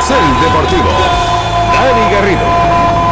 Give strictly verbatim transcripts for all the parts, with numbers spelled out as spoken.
Carrusel Deportivo. Dani Garrido.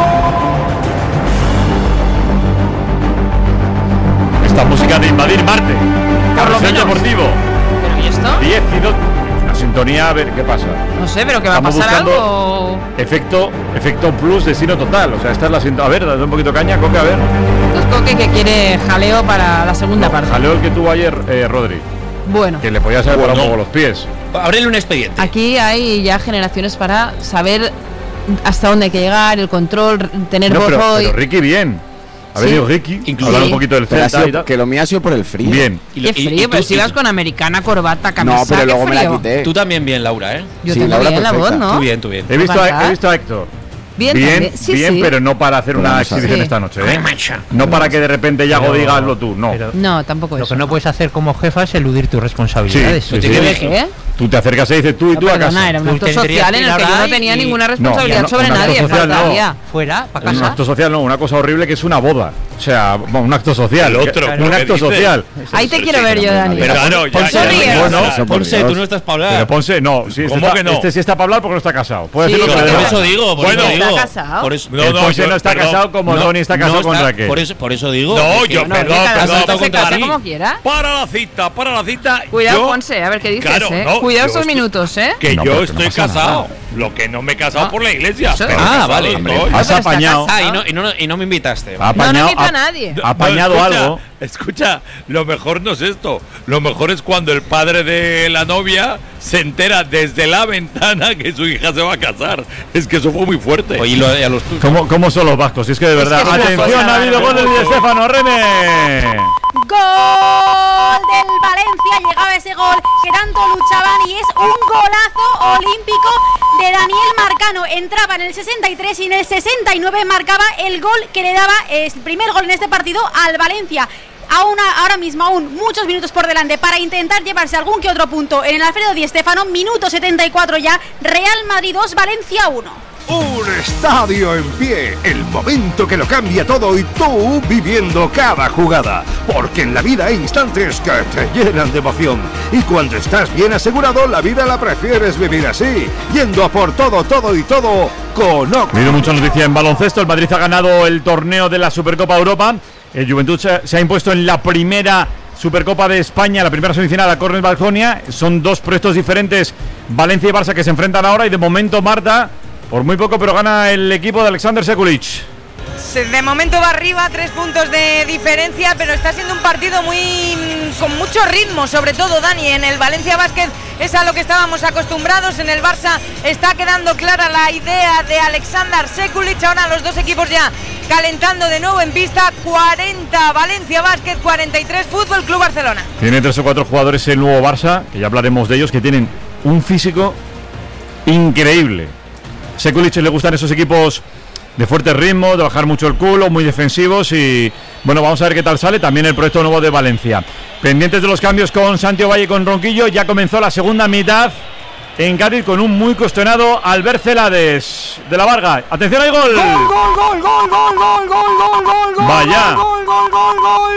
Esta música de invadir Marte. Carrusel Deportivo. ¿Pero y esto? diez y dos. Una sintonía, a ver qué pasa. No sé, pero que va Estamos a pasar buscando algo. Efecto, efecto plus destino total. O sea, esta es la sintonía. A ver, dale un poquito caña, Coque, a ver. Es Coque que quiere jaleo para la segunda No, parte. jaleo el que tuvo ayer, eh, Rodri. Bueno, Que le podías haber Bueno. parado un poco los pies. Ábrele un expediente. aquí hay ya generaciones para saber hasta dónde hay que llegar, el control, tener No, voz pero, hoy. pero Ricky bien. Ha Sí. venido Ricky, Incluso- hablar un Sí. poquito del Pero ha Celta y sido- tal. que lo mío ha sido por el frío. Bien. Y- Qué y- frío, y pero tú- si y- vas con americana, corbata, camisa. No, pero qué luego me la frío. quité. Tú también bien, Laura, ¿eh? Yo Sí, tengo Laura, bien la voz, perfecta. ¿no? Tú bien, tú bien. He visto, Basta. a, he visto a Héctor. Bien, bien, también. Sí, bien, sí. pero no para hacer una Vamos a ver. exhibición Sí. esta noche, ¿eh? No para que de repente Yago Pero- diga hazlo tú, no. pero No, tampoco Lo eso. que no puedes hacer como jefa es eludir tus responsabilidades. Sí, Tú sí, tienes sí. que- ¿Qué? Tú te acercas y dices tú y No, tú a perdona, casa. era un Tú acto tendrías social que en ir el que yo ahora no tenía y- ninguna No, responsabilidad no, sobre un acto nadie. social no. Faltaría. fuera, para Un casa. acto social no, una cosa horrible que es una boda. O sea, bueno, un acto social. El otro, que- ¿pero un qué acto dices? social. Ahí te quiero ver yo, Dani. Pero claro, ya, Ponce, ya, ríes. ya, Bueno, ya. eso por Ponce, Dios. tú no estás para hablar. Pero Ponce, no, sí, este ¿Cómo está, que no? este sí está para hablar porque no está casado. Puede Sí, decir lo que pero le dé Por la eso gana. digo, por Bueno, eso ¿está digo. casado? Por eso, El Ponce no está casado como Tony está casado con está- Raquel. Por eso, por eso digo. No, que- yo, Bueno, perdón, que cada perdón, uno se contra casa ti. como quiera. Para la cita, para la cita. Cuidado, yo- Ponce, a ver qué dices, Claro, ¿eh? no, Cuidado yo estos estoy- minutos, ¿eh? Que No, yo pero que no estoy pasa casado. nada. Lo que no me he casado Ah. por la iglesia. Eso- pero Ah, casado vale. estoy. Has pero está apañado, casado. Ah, y no, y, no, y no me invitaste. ha No, no apañado, invita a ha- nadie. ha apañado No, escucha, algo. Escucha, lo mejor no es esto. Lo mejor es cuando el padre de la novia se entera desde la ventana que su hija se va a casar. Es que eso fue muy fuerte. Oye, y lo- y a los tuyos. ¿Cómo, ¿Cómo son los vascos? Si es que de verdad. que es una Atención, cosa ha habido rara. gol de Di Stéfano, Rene. Gol del Valencia, llegaba ese gol que tanto luchaban y es un golazo olímpico de Daniel Marcano. Entraba en el sesenta y tres y en el sesenta y nueve marcaba el gol que le daba el primer gol en este partido al Valencia. Aún, ahora mismo aún muchos minutos por delante para intentar llevarse algún que otro punto en el Alfredo Di Stéfano. Minuto setenta y cuatro ya, Real Madrid dos, Valencia uno. Un estadio en pie, el momento que lo cambia todo y tú viviendo cada jugada. Porque en la vida hay instantes que te llenan de emoción. Y cuando estás bien asegurado, la vida la prefieres vivir así, yendo a por todo, todo y todo con Ha Ox. habido mucha noticia en baloncesto. El Madrid ha ganado el torneo de la Supercopa Europa. El Juventud se, se ha impuesto en la primera Supercopa de España, la primera semifinal a Cornell Valconia. Son dos proyectos diferentes, Valencia y Barça, que se enfrentan ahora. Y de momento, Marta, por muy poco, pero gana el equipo de Alexander Sekulic. De momento va arriba, tres puntos de diferencia, pero está siendo un partido muy con mucho ritmo, sobre todo, Dani. En el Valencia Basket es a lo que estábamos acostumbrados, en el Barça está quedando clara la idea de Alexander Sekulic. Ahora los dos equipos ya calentando de nuevo en pista. Cuarenta Valencia Basket, cuarenta y tres Fútbol Club Barcelona. Tiene tres o cuatro jugadores el nuevo Barça, que ya hablaremos de ellos, que tienen un físico increíble. Sekulic le gustan esos equipos de fuerte ritmo, de bajar mucho el culo, muy defensivos. Y bueno, vamos a ver qué tal sale también el proyecto nuevo de Valencia. Pendientes de los cambios con Santiago Valle y con Ronquillo. Ya comenzó la segunda mitad en Cádiz con un muy cuestionado Albert Celades de la Varga. Atención, hay gol. Gol, gol, gol, gol, gol, gol, gol, gol, gol, gol. Vaya. Gol, gol, gol, gol.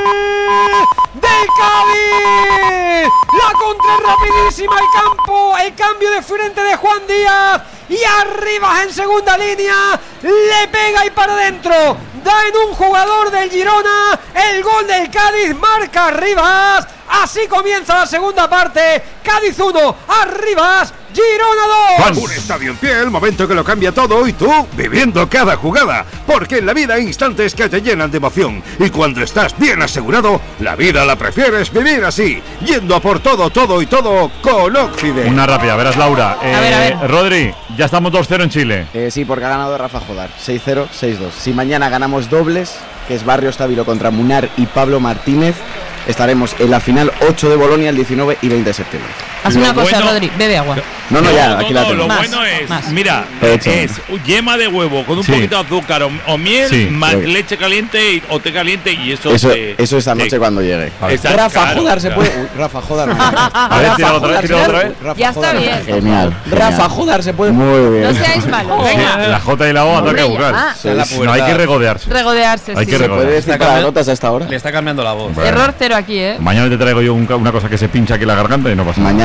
Del Cádiz. La contra es rapidísima, el campo, el cambio de frente de Juan Díaz. Y arriba en segunda línea, le pega y para adentro. Da en un jugador del Girona, el gol del Cádiz, marca Rivas. Así comienza la segunda parte. Cádiz uno, Arribas, Girona dos. Un estadio en pie, el momento que lo cambia todo y tú viviendo cada jugada. Porque en la vida hay instantes que te llenan de emoción. Y cuando estás bien asegurado, la vida la prefieres vivir así, yendo a por todo, todo y todo con Occident. Una rápida, verás, Laura. Eh, A ver, a ver. Rodri, ya estamos dos cero en Chile. Eh, sí, porque ha ganado Rafa Jodar, seis cero, seis dos. Si mañana ganamos dobles, que es Barrio Estábilo contra Munar y Pablo Martínez, estaremos en la final ocho de Bolonia el diecinueve y veinte de septiembre. Haz Lo una cosa, bueno- Rodri, bebe agua. No, no, ya, aquí la no, tengo. Lo Más, bueno es, más. mira, Hecho. es yema de huevo con un Sí. poquito de azúcar o, o miel, Sí. más Sí. leche caliente y- o té caliente y eso Eso, te- eso esta noche te- cuando llegue. Exacto, Rafa claro, Jodar se claro. puede. Uy, Rafa Jodar. no. A ver, tira otra vez, tira otra vez. Rafa Ya está Jodar. bien. Genial. Rafa genial. Jodar se puede. Muy bien. No seáis malos, venga. La J y la O anda que buscar. Ah, Sí, La sí. No hay que regodearse. regodearse, Hay sí. que ¿Se puede regodearse. decir palabrotas a esta hora? Le está cambiando la voz. Bueno. Error cero aquí, ¿eh? Mañana te traigo yo un ca- una cosa que se pincha aquí en la garganta y no pasa nada. Mañana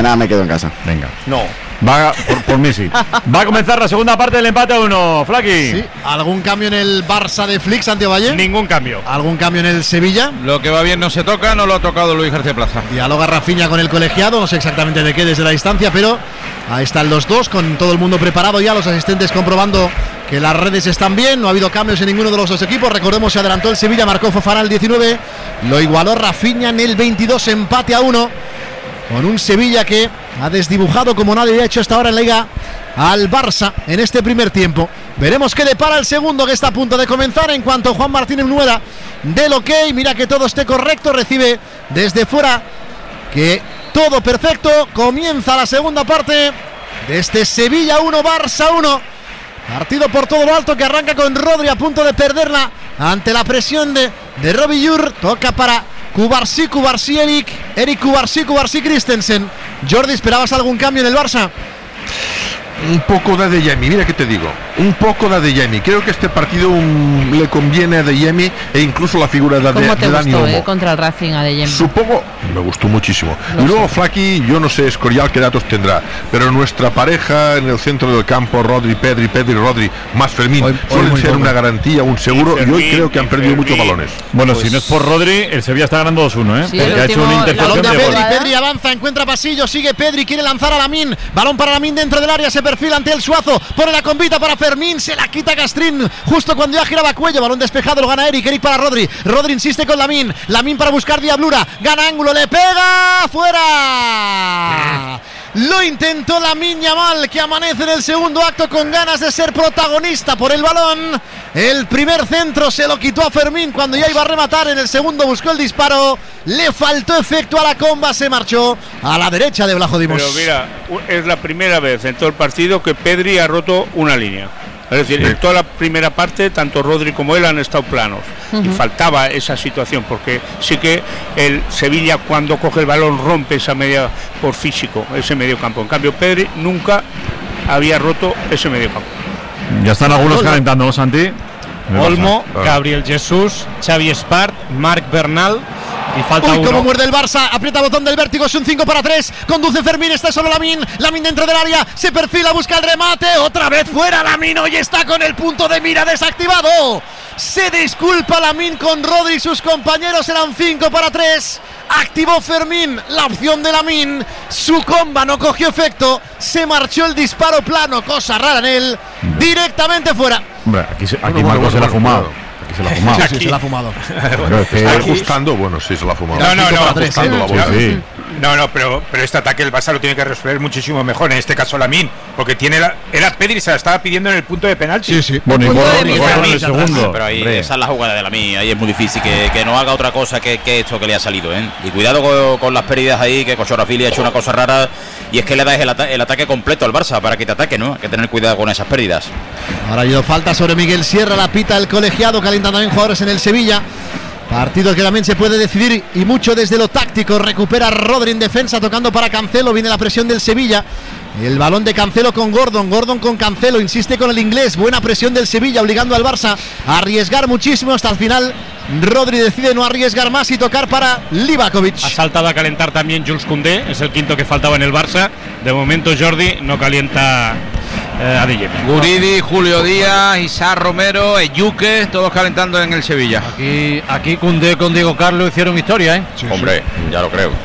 nada, me quedo en casa. Venga. No. Va, por, por mí sí. Va a comenzar la segunda parte del empate a uno. Flaki. Sí. ¿Algún cambio en el Barça de Flick, Santiago Valle? Ningún cambio. ¿Algún cambio en el Sevilla? Lo que va bien no se toca, no lo ha tocado Luis García Plaza. Dialoga Rafinha con el colegiado, no sé exactamente de qué desde la distancia, pero ahí están los dos, con todo el mundo preparado ya, los asistentes comprobando que las redes están bien, no ha habido cambios en ninguno de los dos equipos. Recordemos, se adelantó el Sevilla, marcó Fofana el diecinueve, lo igualó Rafinha en el veintidós, empate a uno, con un Sevilla que ha desdibujado como nadie ha hecho hasta ahora en la Liga al Barça en este primer tiempo. Veremos qué depara el segundo, que está a punto de comenzar. En cuanto Juan Martínez Nuera del ok, mira que todo esté correcto, recibe desde fuera que todo perfecto. Comienza la segunda parte de este Sevilla uno, Barça uno. Partido por todo lo alto que arranca con Rodri a punto de perderla ante la presión de, de Robillur. Toca para Cubarsí, Cubarsí, Eric, Eric Cubarsí, Cubarsí, Christensen. Jordi, ¿esperabas algún cambio en el Barça? Un poco de Adeyemi, mira que te digo, un poco de Adeyemi. Creo que este partido um, le conviene a Adeyemi e incluso la figura de, ¿Cómo te de Dani gustó, Olmo. eh, contra el Racing Adeyemi? Supongo, me gustó muchísimo. Lo y luego sé. Flaki, yo no sé Escorial qué datos tendrá, pero nuestra pareja en el centro del campo, Rodri, Pedri, Pedri, Rodri, más Fermín, Hoy- hoy suelen muy ser poco. una garantía, un seguro, Y y, Fermín, hoy creo que han y perdido muchos Fermín. balones. Bueno, Pues- si no es por Rodri, el Sevilla está ganando dos uno, ¿eh? Sí, Porque el ha hecho último- una la intercepción Balón de de gol. Pedri, jugada. Pedri avanza, encuentra pasillo, sigue Pedri, quiere lanzar a Lamín, balón para Lamín dentro del área, se perfila ante el Suazo, pone la convita para Fermín, se la quita Castrín, justo cuando ya giraba cuello, balón despejado, lo gana Eric, Eric para Rodri, Rodri insiste con Lamín, Lamín para buscar diablura, gana ángulo, le pega, fuera. Lo intentó Lamín Yamal, que amanece en el segundo acto con ganas de ser protagonista por el balón. El primer centro se lo quitó a Fermín cuando ya iba a rematar. En el segundo buscó el disparo, le faltó efecto a la comba, se marchó a la derecha de Vlajo Dimos. Pero mira, u- es la primera vez en todo el partido que Pedri ha roto una línea. Es decir, en toda la primera parte, tanto Rodri como él han estado planos. Y faltaba esa situación, porque sí que el Sevilla, cuando coge el balón, rompe esa media por físico, ese medio campo. En cambio, Pedri nunca había roto ese medio campo. Ya están algunos calentando, ¿no, Santi? Olmo, Ah. Gabriel Jesús, Xavi Espart, Marc Bernal y falta Uy, uno. cómo muerde el Barça, aprieta botón del vértigo, es un cinco para tres, conduce Fermín, está solo Lamín, Lamín dentro del área, se perfila, busca el remate, otra vez fuera Lamín, hoy está con el punto de mira desactivado. Se disculpa Lamín con Rodri y sus compañeros, eran cinco para tres. Activó Fermín la opción de Lamín, su comba no cogió efecto, se marchó el disparo plano, cosa rara en él, directamente fuera. Hombre, aquí, se- aquí Bueno, Marco bueno, se la ha bueno, fumado. cuidado. Aquí se la ha fumado. Sí, sí, se la ha fumado. Bueno, es que- Está ajustando, bueno, sí, se la ha fumado. No, no, Está no, ajustando ¿eh? la bolsa. Sí. No, no, pero, pero este ataque el Barça lo tiene que resolver muchísimo mejor, en este caso Lamín, porque tiene la, era Pedri, se la estaba pidiendo en el punto de penalti. Sí, sí. Bueno, y Punto de Gordon, y mira. Gordon en el segundo. Pero ahí, Hombre. esa es la jugada de la mía, ahí es muy difícil que, que no haga otra cosa que, que esto que le ha salido, ¿eh? Y cuidado con, con las pérdidas ahí, que Kochorafili ha hecho una cosa rara, y es que le das el, ata- el ataque completo al Barça para que te ataque, ¿no? Hay que tener cuidado con esas pérdidas. Ahora ha habido falta sobre Miguel Sierra, la pita el colegiado, calientan también jugadores en el Sevilla. Partido que también se puede decidir y mucho desde lo táctico. Recupera Rodri en defensa, tocando para Cancelo, viene la presión del Sevilla. El balón de Cancelo con Gordon, Gordon con Cancelo, insiste con el inglés, buena presión del Sevilla, obligando al Barça a arriesgar muchísimo hasta el final. Rodri decide no arriesgar más y tocar para Livakovic. Ha saltado a calentar también Jules Koundé, es el quinto que faltaba en el Barça. De momento Jordi no calienta eh, a Dillem. Guridi, Julio Díaz, Isaac Romero, Eyuque, todos calentando en el Sevilla. Aquí, aquí Koundé con Diego Carlos hicieron historia, ¿eh? Hombre, ya lo creo.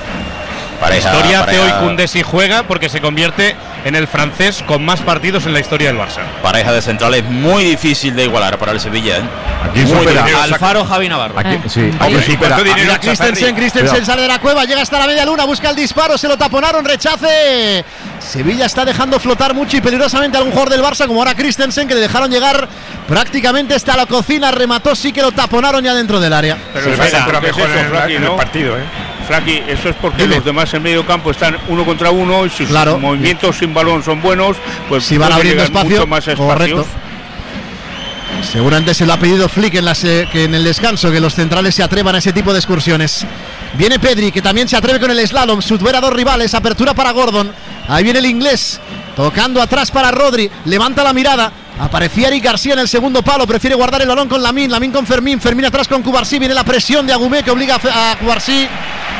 Pareja, Historia hace pareja- hoy Koundé si juega porque se convierte en el francés con más partidos en la historia del Barça. Pareja de centrales muy difícil de igualar para el Sevilla, ¿eh? Aquí Muy supera. difícil. Alfaro, Javi Navarro. Aquí, Eh. sí, Ahí. aquí supera. ¿Cuánto dinero Mira echa Christensen, Ferri? Christensen Cuidado. sale de la cueva, llega hasta la media luna, busca el disparo, se lo taponaron, rechace. Sevilla está dejando flotar mucho y peligrosamente a algún jugador del Barça, como ahora Christensen, que le dejaron llegar prácticamente hasta la cocina, remató, sí que lo taponaron ya dentro del área. Pero Sí, espera, pero ¿qué es mejor eso, en el- Flaki, en el no? partido, ¿eh? Flaki, eso es porque Dime. los demás en medio campo están uno contra uno y sus Claro. movimientos sin balón son buenos, pues Si van pueden abriendo llegar espacio, mucho más espacios. correcto. Seguramente se lo ha pedido Flick en, las, eh, que en el descanso, que los centrales se atrevan a ese tipo de excursiones. Viene Pedri, que también se atreve con el slalom, supera a dos rivales, apertura para Gordon. Ahí viene el inglés, tocando atrás para Rodri, levanta la mirada. Aparecía Eric García en el segundo palo, prefiere guardar el balón con Lamín, Lamín con Fermín, Fermín atrás con Cubarsí, viene la presión de Agumé que obliga a Fe- a Cubarsí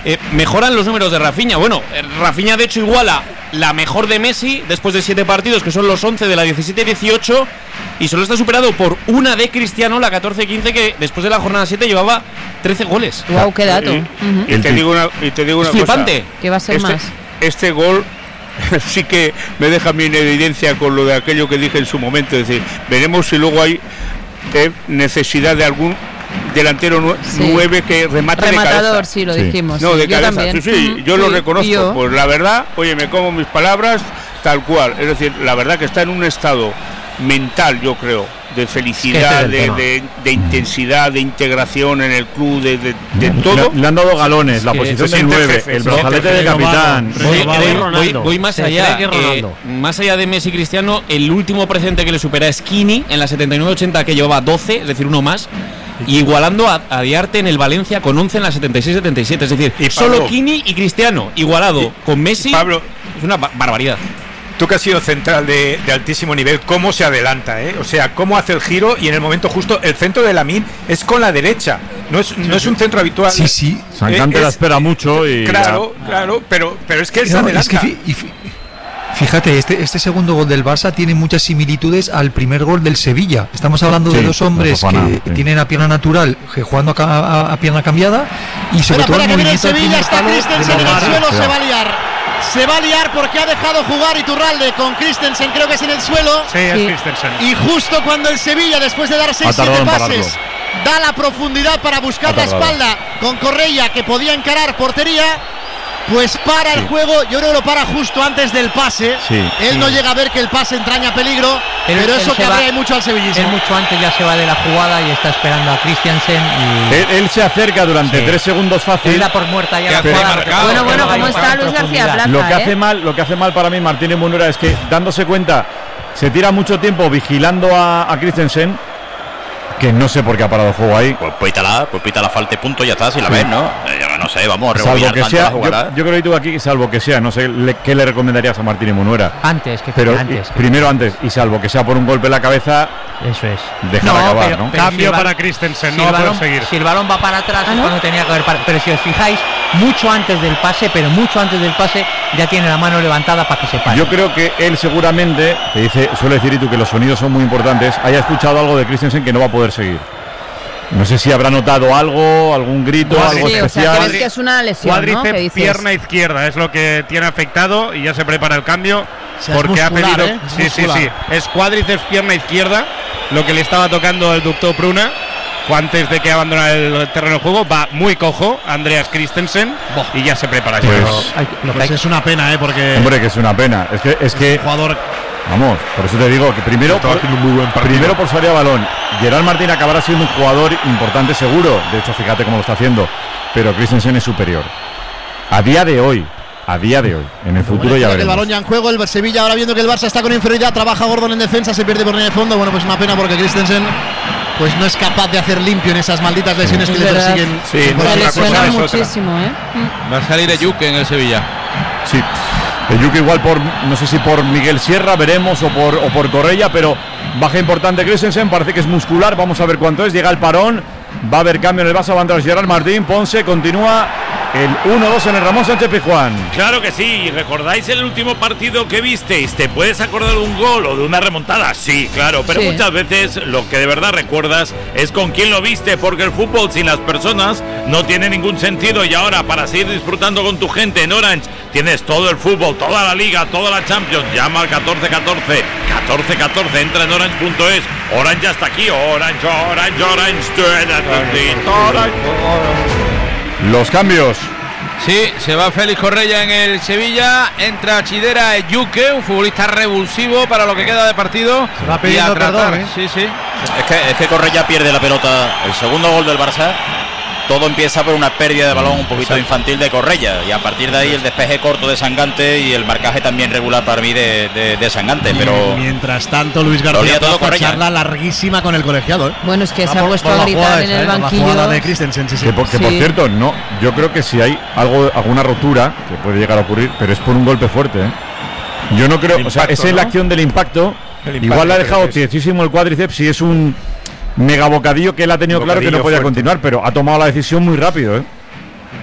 eh, mejoran los números de Rafinha. Bueno, eh, Rafinha de hecho iguala la mejor de Messi después de siete partidos, que son los once de la diecisiete dieciocho, y solo está superado por una de Cristiano, la catorce quince, que después de la jornada siete llevaba trece goles. Wow, qué dato. Y, uh-huh. y te digo una, y te digo una es flipante. cosa. ¿Qué va a ser este, más? Este gol sí que me deja a mí en evidencia con lo de aquello que dije en su momento. Es decir, veremos si luego hay eh, necesidad de algún delantero nu- Sí. nueve que remate Rematador, de cabeza. sí, lo dijimos. No, sí. de Yo cabeza. también. Sí, sí, Ujú. yo lo Sí, reconozco. yo. Pues la verdad, oye, me como mis palabras tal cual. Es decir, la verdad que está en un estado mental, yo creo, de felicidad, Es que ese es el de, de, de intensidad, de integración en el club, de, de, de todo. Le, le han dado galones, la Sí, posición se de siente nueve, jefe, el se brazalete siente de jefe. capitán. Voy, Ronaldo. voy- voy- Ronaldo. voy más Se allá. cree que es eh, Ronaldo. más allá de Messi y Cristiano, el último presente que le supera es Kini en la setenta y nueve ochenta, que llevaba doce, es decir, uno más. Y igualando a, a Diarte en el Valencia con once en la setenta y seis setenta y siete. Es decir, Y solo Pablo- Kini y Cristiano igualado Y- con Messi. Pablo, es una ba- barbaridad. tú que has sido central de, de altísimo nivel, cómo se adelanta, ¿eh? O sea, cómo hace el giro y en el momento justo el centro de Lamine es con la derecha, no es, no es un centro habitual. Sí, sí. Sancante Eh, la es- espera mucho y. Claro, claro, pero, pero es que él se No, adelanta. es que fi- y fi- fíjate, este, este segundo gol del Barça tiene muchas similitudes al primer gol del Sevilla. Estamos hablando Sí, de dos hombres no pasa que nada, sí. tienen a pierna natural, que jugando a, ca- a- a pierna cambiada, y sobre Espera, todo espera, el que viene el movimiento del Sevilla, primer está palo de Christensen en el Lombardi. suelo, se Cuidado. va a liar. Se va a liar porque ha dejado jugar Iturralde con Christensen, creo que es en el suelo. Sí, es Sí. Christensen. Y justo cuando el Sevilla, después de dar seis Ha tardado siete en pases, da la profundidad para buscar Ha la tardado. espalda con Correia, que podía encarar portería, pues para el Sí. juego. Yo creo que lo para justo antes del pase. Sí, Él sí. no llega a ver que el pase entraña peligro, pero, Pero él eso se va- cabrea mucho al sevillismo. Él mucho antes ya se va de la jugada y está esperando a Christiansen y Él, él se acerca durante Sí. tres segundos fácil. él da por muerta ya Que la hace jugada. marcado. Bueno, bueno, Pero ¿cómo hay está para Luis García profundidad. Plaza? Lo que ¿eh? hace mal, lo que hace mal para mí Martínez Munera es que dándose cuenta se tira mucho tiempo vigilando a, a Christensen, que no sé por qué ha parado el juego ahí. Pues pítala, pues pítala falta y punto, ya está, si la Sí. ves, ¿no? Eh, yo no sé, vamos a Salvo rebobinar que tanto sea, la jugada. yo, yo creo que tú aquí, salvo que sea, no sé le- qué le recomendarías a Martínez Munera. Antes, que Pero antes. y- primero antes, y salvo que sea por un golpe en la cabeza, Eso es. dejar No, acabar, pero- ¿no? pero Cambio si el para balón- Christensen, si no el va a poder balón- seguir. Si el balón va para atrás ¿Ah, es no? cuando tenía que haber parado. Pero si os fijáis, mucho antes del pase, pero mucho antes del pase, ya tiene la mano levantada para que se pare. Yo creo que él seguramente, que dice, suele decir y tú que los sonidos son muy importantes, haya escuchado algo de Christensen que no va a poder seguir. No sé si habrá notado algo, algún grito, Sí, algo o sea, especial. crees que es una lesión, ¿no? Cuádriceps, ¿Qué dices? pierna izquierda es lo que tiene afectado y ya se prepara el cambio O sea, es porque ha muscular, pedido. ¿eh? Es Sí, sí, muscular. sí. Es cuádriceps, pierna izquierda, lo que le estaba tocando el ductor Pruna antes de que abandonara el terreno de juego. Va muy cojo Andreas Christensen y ya se prepara. Pues- Hay- lo que Pues hay- es una pena, ¿eh? Porque Hombre, que es una pena. Es que, es que jugador vamos, por eso te digo que primero Estaba por, haciendo un muy buen partido. primero por salida de balón. Gerard Martín acabará siendo un jugador importante seguro. De hecho, fíjate cómo lo está haciendo. Pero Christensen es superior. A día de hoy. A día de hoy. En el futuro Bueno, ya que el veremos. balón ya en juego, el Sevilla ahora viendo que el Barça está con inferioridad, trabaja Gordon en defensa, se pierde por línea de fondo. Bueno, pues una pena porque Christensen pues no es capaz de hacer limpio en esas malditas lesiones Es que le verdad. persiguen. Sí, Se no, una lesiona cosa es otra. muchísimo, ¿eh? Va a salir Eyuke en el Sevilla. Sí. El Yuque igual por, no sé si por Miguel Sierra, veremos, o por, o por Correia, pero baja importante Christensen, parece que es muscular, vamos a ver cuánto es, llega el parón, va a haber cambio en el Barça, va a entrar Gerard Martín, Ponce, continúa el uno dos en el Ramón Sánchez Pizjuán. Claro que sí, ¿recordáis el último partido que visteis? ¿Te puedes acordar de un gol o de una remontada? Sí, claro, pero Sí. muchas veces lo que de verdad recuerdas es con quién lo viste, porque el fútbol sin las personas no tiene ningún sentido. Y ahora, para seguir disfrutando con tu gente en Orange, tienes todo el fútbol, toda la liga, toda la Champions. Llama al catorce catorce, catorce catorce, entra en orange punto es. Orange ya está aquí, Orange, Orange, Orange, Orange. Los cambios. Sí, se va Félix Correia en el Sevilla, entra Chidera Eyuke, un futbolista revulsivo para lo que queda de partido. Se va Y pidiendo a tratar, perdón, ¿eh? sí, sí. Es que, es que Correia pierde la pelota. El segundo gol del Barça, todo empieza por una pérdida de balón un poquito infantil de Correia. Y a partir de ahí el despeje corto de Sangante y el marcaje también regular para mí de, de, de Sangante. Pero Mientras tanto, Luis Lo García olía todo Plaza, Correia, charla larguísima con el colegiado. ¿eh? Bueno, es que se Ah, ha por- puesto por a la gritar jugada en esa, el ¿eh? Por la banquillo. jugada de Christensen, sí, sí. Que, por, que por Sí. cierto, no, yo creo que si hay algo, alguna rotura, que puede llegar a ocurrir, pero es por un golpe fuerte, ¿eh? Yo no creo, El o sea, impacto, es en la ¿no? acción del impacto. El impacto, Igual le ha creo dejado que es. tiesísimo el cuádriceps y es un mega bocadillo que él ha tenido claro que no Bocadillo podía fuerte. continuar, pero ha tomado la decisión muy rápido, ¿eh?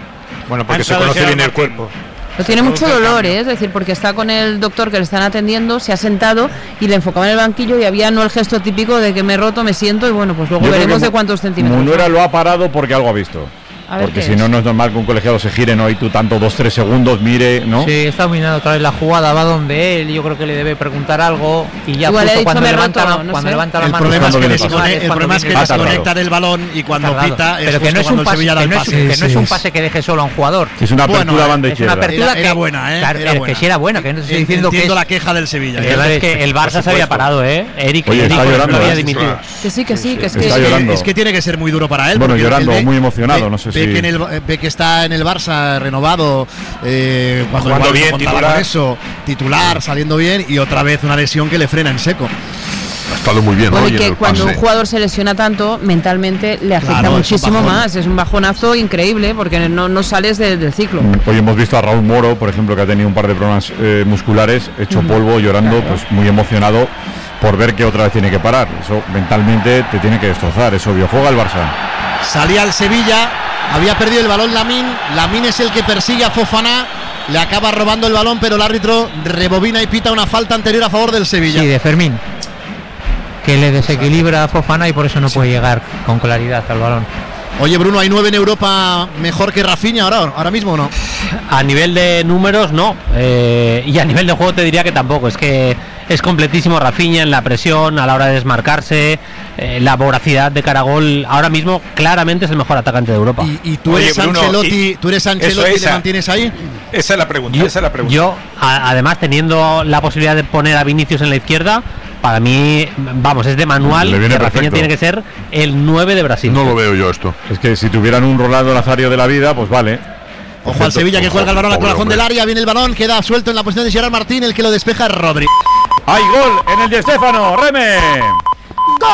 Bueno, porque se conoce bien el cuerpo. Pero tiene mucho dolor, ¿eh? Es decir, porque está con el doctor que le están atendiendo, se ha sentado y le enfocaba en el banquillo y había no el gesto típico de que me he roto, me siento y bueno, pues luego Yo creo veremos que de cuántos centímetros. Munera lo ha parado porque algo ha visto. A ver Porque qué si es. no, no es normal que un colegiado se gire, no, y tú tanto, dos, tres segundos, mire, ¿no? Sí, está mirando otra vez la jugada, va donde él, yo creo que le debe preguntar algo y ya Igual le ha justo dicho, cuando me he levanta, roto, la, no cuando sé. levanta la El mano. problema es que, cuando descone- viene el problema es que pasado. desconecta del balón y cuando Tardado. pita es pero que justo no es cuando un el pase, Sevilla da que el no es, pase. que no es Sí, un sí. pase que deje solo a un jugador. Es una apertura Bueno, banda es una izquierda. apertura Era- que era buena, ¿eh? Claro, Era es buena. que sí era buena, que no te estoy diciendo que Entiendo es, la queja del Sevilla. el, es que el Barça se había parado, ¿eh? Eric, Oye, Eric está no llorando, había ¿eh? dimitido. Que sí, que sí, que es que Está Es que- llorando. Es que tiene que ser muy duro para él. Bueno, porque llorando, él ve- muy emocionado, ve- no sé ve si- Que en el, ve que está en el Barça renovado, eh, cuando Jugando igual no bien, contaba titular. con eso, titular, saliendo bien y otra vez una lesión que le frena en seco. Ha estado muy bien Bueno, hoy y en que el cuando pase. un jugador se lesiona tanto, mentalmente le afecta Claro, es un muchísimo bajón. más. Es un bajonazo increíble porque no, no sales de- del ciclo. Hoy hemos visto a Raúl Moro, por ejemplo, que ha tenido un par de problemas eh, musculares, hecho Ujú. polvo, llorando, pues muy emocionado por ver que otra vez tiene que parar. Eso mentalmente te tiene que destrozar, es obvio. Juega el Barça. Salía el Sevilla, había perdido el balón Lamín. Lamín es el que persigue a Fofana, le acaba robando el balón, pero el árbitro rebobina y pita una falta anterior a favor del Sevilla. Sí, de Fermín, que le desequilibra a Fofana y por eso no puede llegar con claridad al balón. Oye, Bruno, ¿hay nueve en Europa mejor que Rafinha ahora, ahora mismo o no? A nivel de números, no. Eh, y a nivel de juego te diría que tampoco. Es que es completísimo Rafinha en la presión, a la hora de desmarcarse, eh, la voracidad de Caragol. Ahora mismo claramente es el mejor atacante de Europa. Y, y tú Oye, eres Bruno, Ancelotti, y- tú eres Eso, Ancelotti y le esa. mantienes ahí. Esa es la pregunta, Yo, esa es la pregunta. yo, a- además, teniendo la posibilidad de poner a Vinicius en la izquierda, para mí, vamos, es de manual Le viene que Rafinha perfecto. tiene que ser el nueve de Brasil. No lo veo yo esto. Es que si tuvieran un Rolando Nazario de la vida, pues vale. Ojo al Sevilla que Ojo, cuelga el balón al pobre corazón hombre. del área, viene el balón, queda suelto en la posición de Gerard Martín, el que lo despeja es Rodri. ¡Hay gol en el de Stéfano! ¡Reme! ¡Gol!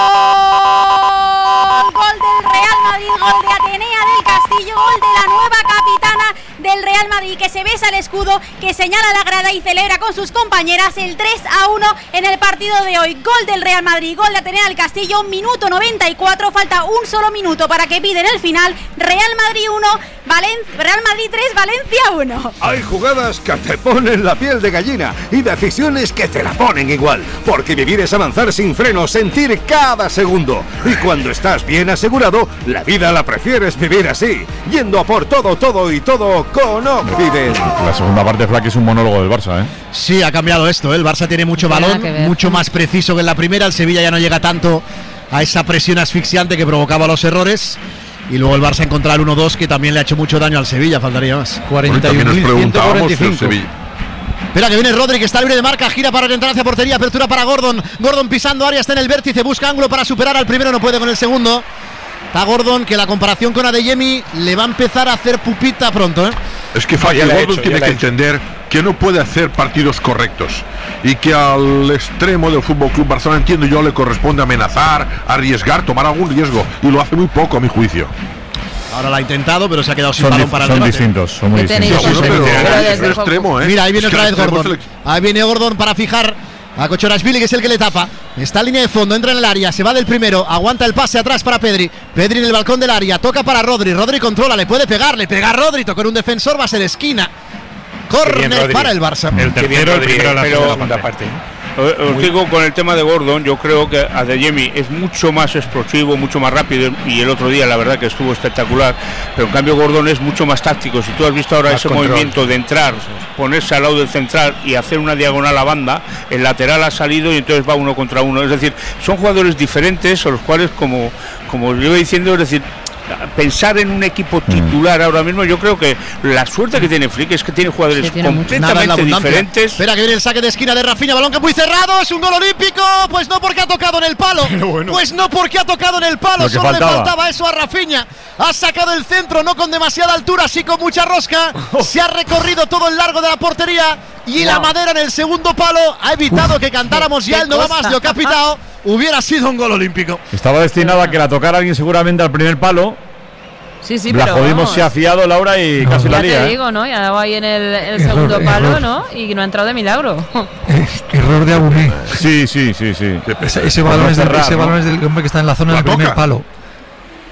Gol del Real Madrid, gol de Atenea del Castillo, gol de la nueva capitana del Real Madrid, que se besa el escudo, que señala la grada y celebra con sus compañeras el tres a uno en el partido de hoy. Gol del Real Madrid, gol de Atenea del Castillo, minuto noventa y cuatro, falta un solo minuto para que piden el final. Real Madrid uno, Valen- Real Madrid tres, Valencia uno. Hay jugadas que te ponen la piel de gallina y decisiones que te la ponen igual. Porque vivir es avanzar sin freno, sentir cada segundo. Y cuando estás bien asegurado, la vida la prefieres vivir así. Yendo a por todo, todo y todo con Occident. La segunda parte, Flack, es un monólogo del Barça, ¿eh? Sí, ha cambiado esto, ¿eh? El Barça tiene mucho No tiene balón, nada que ver. mucho más preciso que en la primera, el Sevilla ya no llega tanto a esa presión asfixiante que provocaba los errores. Y luego el Barça ha encontrado el uno dos que también le ha hecho mucho daño al Sevilla, faltaría más. Bueno, y también nos preguntábamos del Sevilla. Espera que viene Rodri, que está libre de marca, gira para orientar hacia portería, apertura para Gordon. Gordon pisando área, está en el vértice, busca ángulo para superar al primero, no puede con el segundo. Está Gordon, que la comparación con Adeyemi le va a empezar a hacer pupita pronto, ¿eh? Es que No, Faki ya la ha Gordon hecho, tiene ya la que ha hecho. entender que no puede hacer partidos correctos y que al extremo del Fútbol Club Barcelona, entiendo yo, le corresponde amenazar, arriesgar, tomar algún riesgo y lo hace muy poco a mi juicio. Ahora la ha intentado, pero se ha quedado sin Son, balón dif- para el son debate. distintos, son muy ¿Qué tenéis distintos. Sí, bueno, Pero pero desde es el el extremo, ¿eh? Mira, ahí viene Es que otra vez el extremo es Gordon. el- Ahí viene Gordon para fijar a Kochorashvili, que es el que le tapa. Está en línea de fondo, entra en el área, se va del primero, aguanta el pase atrás para Pedri. Pedri en el balcón del área, toca para Rodri. Rodri controla, le puede pegar, le pega a Rodri, toca un defensor, va a ser esquina. Qué bien, Córner Rodri. para el Barça. El Qué bien, tercero, el Rodri, primero de la pero- segunda parte. Os os digo, con el tema de Gordon, yo creo que Adeyemi es mucho más explosivo, mucho más rápido, y el otro día la verdad que estuvo espectacular, pero en cambio Gordon es mucho más táctico. Si tú has visto ahora Más ese control. movimiento de entrar, ponerse al lado del central y hacer una diagonal a banda, el lateral ha salido y entonces va uno contra uno. Es decir, son jugadores diferentes, a los cuales, como, como yo iba diciendo, es decir, pensar en un equipo titular ahora mismo, yo creo que la suerte que tiene Flick es que tiene jugadores Sí, tiene mucho. Nada en la completamente abundancia. diferentes. Espera que viene el saque de esquina de Rafinha, balón que muy cerrado, es un gol olímpico. Pues no porque ha tocado en el palo. Pues no porque ha tocado en el palo, Lo que solo le faltaba. faltaba eso a Rafinha. Ha sacado el centro, no con demasiada altura, sí con mucha rosca. Se ha recorrido todo el largo de la portería y la Wow. madera en el segundo palo ha evitado que cantáramos ya qué el no va cosa. más, lo que ha pitado hubiera sido un gol olímpico. Estaba destinado a que la tocara alguien seguramente al primer palo. Sí, sí, la pero jodimos, vamos, se ha fiado Laura y casi la ya lía. te ¿eh? digo, ¿no? Ya daba ahí en el, el Error, segundo palo, error. ¿no? Y no ha entrado de milagro. Error de Abuné. Sí, sí, sí, sí. Ese, ese balón es del, cerrar, ese ¿no? balón es del hombre que está en la zona La del primer toca. palo.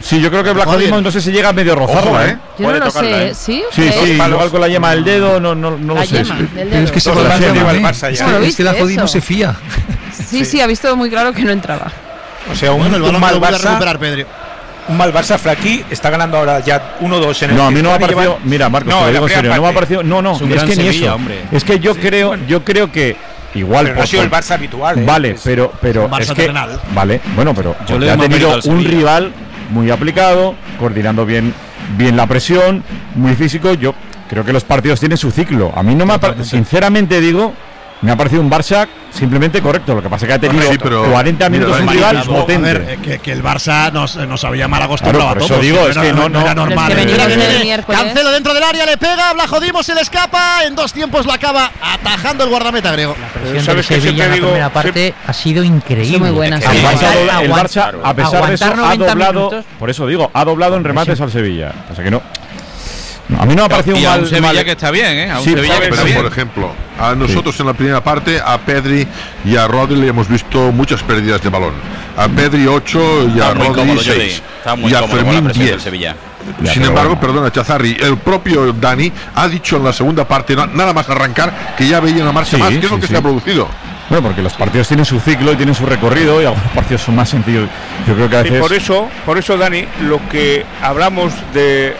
Sí, yo creo que Blanco Dimos no sé si llega a medio rozarla, ¿eh? Yo no lo sé, ¿eh? ¿Sí? Sí, sí, igual con la yema del dedo, no, no, no lo sé. Pero es que se Todos va la a el Barça Barça ya. Es que la Jodi no se fía. Sí, sí, ha visto muy claro que no entraba. O sea, un, Bueno, el un balón mal lo vuelve a Barça. recuperar Pedri. Un mal Barça Flaquí está ganando ahora ya uno dos en el. No, a mí no me ha Pizjuán y parecido. llevan- Mira, Marcos, No, te lo en la digo en primera serio, no me ha parte. parecido. No, no, Es un es gran que ni Sevilla, eso. hombre. Es que yo creo, yo creo que igual. Pero no ha por- sido el por- Barça habitual. ¿eh? Vale, Es- pero, pero un Barça es que, terrenal. vale, bueno, pero Yo le porque ha doy más tenido mérito al un Sevilla. rival muy aplicado, coordinando bien, bien la presión, muy físico. Yo creo que los partidos tienen su ciclo. A mí no me ha parecido, sinceramente digo, me ha parecido un Barça simplemente correcto. Lo que pasa es que ha tenido Sí, pero- cuarenta minutos mira, un rival A potente. ver, eh, que, que el Barça nos, nos sabía mal acostumbrado Claro, por a eso todos. digo, es era- que no- no- era normal. Pero es que Mira venimos que del viene. miércoles. Cancelo dentro del área, le pega, Blajodimo se le escapa. En dos tiempos lo acaba atajando el guardameta griego. La presión del ¿Sabes qué? Sevilla Siempre en la digo- primera parte ha sido increíble. Sí, muy buena. Ha pasado el Aguant- Barça, a pesar de eso, aguantar ha noventa doblado. minutos. Por eso digo, ha doblado en remates al Sevilla. O sea que no. no, A mí no me ha parecido Y un a mal. un Sevilla mal- que está bien, ¿eh? A un Sí, Sevilla que Pero, está bien. por ejemplo, a nosotros en la primera parte, a Pedri y a Rodri le hemos visto muchas pérdidas de balón. A Pedri ocho y a Está muy Rodri cómodo, Jordi. seis. Está muy Y a cómodo con la Fermín presión del diez. Sevilla. Ya, Sin pero embargo, bueno. perdona, Chazarri, el propio Dani ha dicho en la segunda parte, na- nada más arrancar, que ya veía una marcha Sí, más, que es lo sí, que sí. se ha producido. Bueno, porque los partidos tienen su ciclo y tienen su recorrido y algunos partidos son más sencillos. Yo creo que a Y veces. por eso, por eso, Dani, lo que hablamos de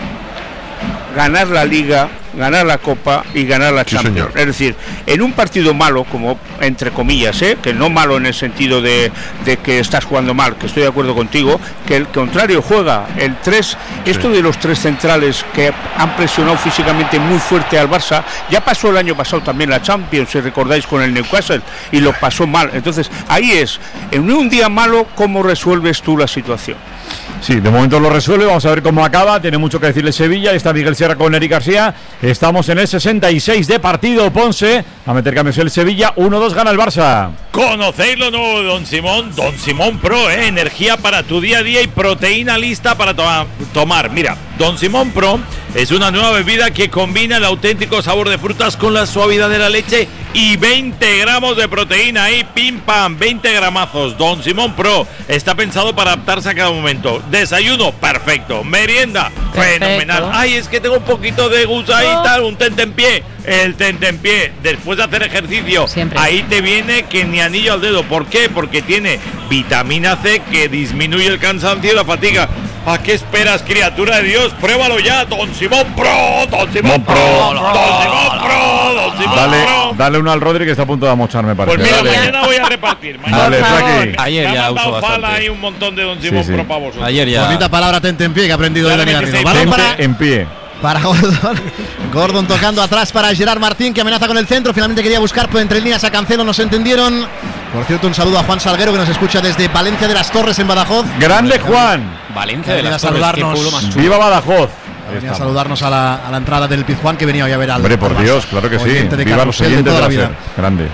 ganar la Liga, ganar la Copa y ganar la Sí, Champions. señor. Es decir, en un partido malo, como entre comillas, ¿eh? que no malo en el sentido de, de que estás jugando mal, que estoy de acuerdo contigo, que el contrario juega. El tres, esto de los tres centrales que han presionado físicamente muy fuerte al Barça, ya pasó el año pasado también la Champions, si recordáis, con el Newcastle, y lo pasó mal. Entonces, ahí es, en un día malo, ¿cómo resuelves tú la situación? Sí, de momento lo resuelve. Vamos a ver cómo acaba. Tiene mucho que decirle Sevilla. Ahí está Miguel Sierra con Eric García. Estamos en el sesenta y seis de partido. Ponce a meter cambios el Sevilla. uno dos gana el Barça. ¿Conocéis lo nuevo de Don Simón? Don Simón Pro, ¿eh? Energía para tu día a día y proteína lista para to- tomar. Mira, Don Simón Pro es una nueva bebida que combina el auténtico sabor de frutas con la suavidad de la leche y veinte gramos de proteína ahí, pim pam, veinte gramazos. Don Simón Pro está pensado para adaptarse a cada momento. Desayuno, perfecto. Merienda, Perfecto. fenomenal. Ay, es que tengo un poquito de gusto ahí y tal, un tentempié. El tentempié, después de hacer ejercicio, Siempre. ahí te viene que ni anillo al dedo. ¿Por qué? Porque tiene vitamina C que disminuye el cansancio y la fatiga. ¿A qué esperas, criatura de Dios? Pruébalo ya, Don Simón Pro, Don Simón Pro, Don Simón Pro, Don Simón Dale, Pro. dale uno al Rodri que está a punto de amochar, me parece. Pues mira, Dale. mañana voy a repartir. Mañana Dale, por favor. Flaqui. Ayer Me ya ha mandado usó Fala bastante. ahí un montón de Don Simón Sí, sí. Pro para vosotros. Ayer ya. Bonita palabra tente en pie que ha aprendido de Dani Claramente Garrido. sí. Balón Gente para, en pie. para Gordon. Gordon tocando atrás para Gerard Martín, que amenaza con el centro. Finalmente quería buscar por entre líneas a Cancelo, no se entendieron. Por cierto, un saludo a Juan Salguero, que nos escucha desde Valencia de las Torres, en Badajoz. Grande Juan. Valencia de Venid a las Torres, qué saludarnos. pueblo más chulo. Viva Badajoz. Venía a Estamos. saludarnos a la, a la entrada del Pizjuán, que venía hoy a ver al. Hombre, por al Dios, Barça. claro que sí. Oyente de Viva los Carrusel de oyentes toda de la la vida. SER. Grande.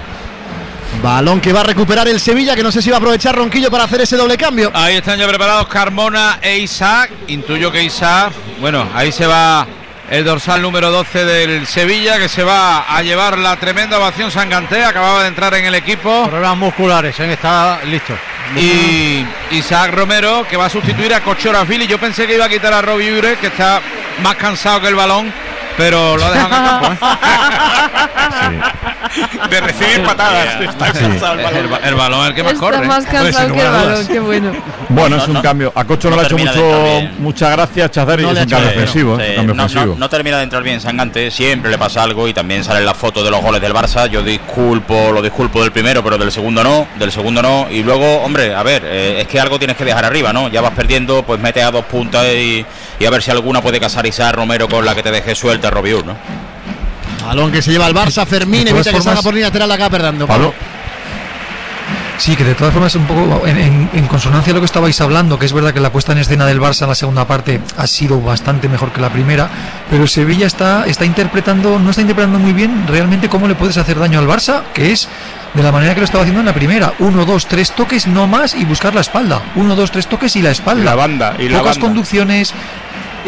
Balón que va a recuperar el Sevilla, que no sé si va a aprovechar Ronquillo para hacer ese doble cambio. Ahí están ya preparados Carmona e Isaac. Intuyo que Isaac, bueno, ahí se va el dorsal número doce del Sevilla, que se va a llevar la tremenda ovación. Sanganté acababa de entrar en el equipo. Problemas musculares, ¿eh? Está listo. Y Isaac Romero, que va a sustituir a Kochorafili. Yo pensé que iba a quitar a Robbie Ure, que está más cansado que el balón, pero lo ha dejado en el campo, ¿eh? De recibir patadas. Está Sí. cansado el El, balón. ba- el balón es el que más Está corre. más cansado que el balón, qué bueno. Bueno, No, es un no, cambio. A Cocho no, no le ha hecho termina de mucho, entrar bien. mucha gracia Chazar y No es le ha un hecho cambio bien, ofensivo. Sí, es un cambio no, ofensivo. no- no termina de entrar bien Sangante, siempre le pasa algo y también salen las fotos de los goles del Barça. Yo disculpo, lo disculpo del primero, pero del segundo no, del segundo no. Y luego, hombre, a ver, eh, es que algo tienes que dejar arriba, ¿no? Ya vas perdiendo, pues metes a dos puntas y, y a ver si alguna puede casar Isaac Romero con la que te deje suelta Robiur, ¿no? Balón que se lleva al Barça, Fermín, De todas evita que salga formas- por línea lateral, acá perdiendo. Pablo. Sí, que de todas formas un poco en, en- en consonancia a lo que estabais hablando, que es verdad que la puesta en escena del Barça en la segunda parte ha sido bastante mejor que la primera, pero el Sevilla está, está interpretando, no está interpretando muy bien realmente cómo le puedes hacer daño al Barça, que es de la manera que lo estaba haciendo en la primera, uno, dos, tres toques, no más, y buscar la espalda, uno, dos, tres toques y la espalda. Y la banda, y la Pocas banda. conducciones.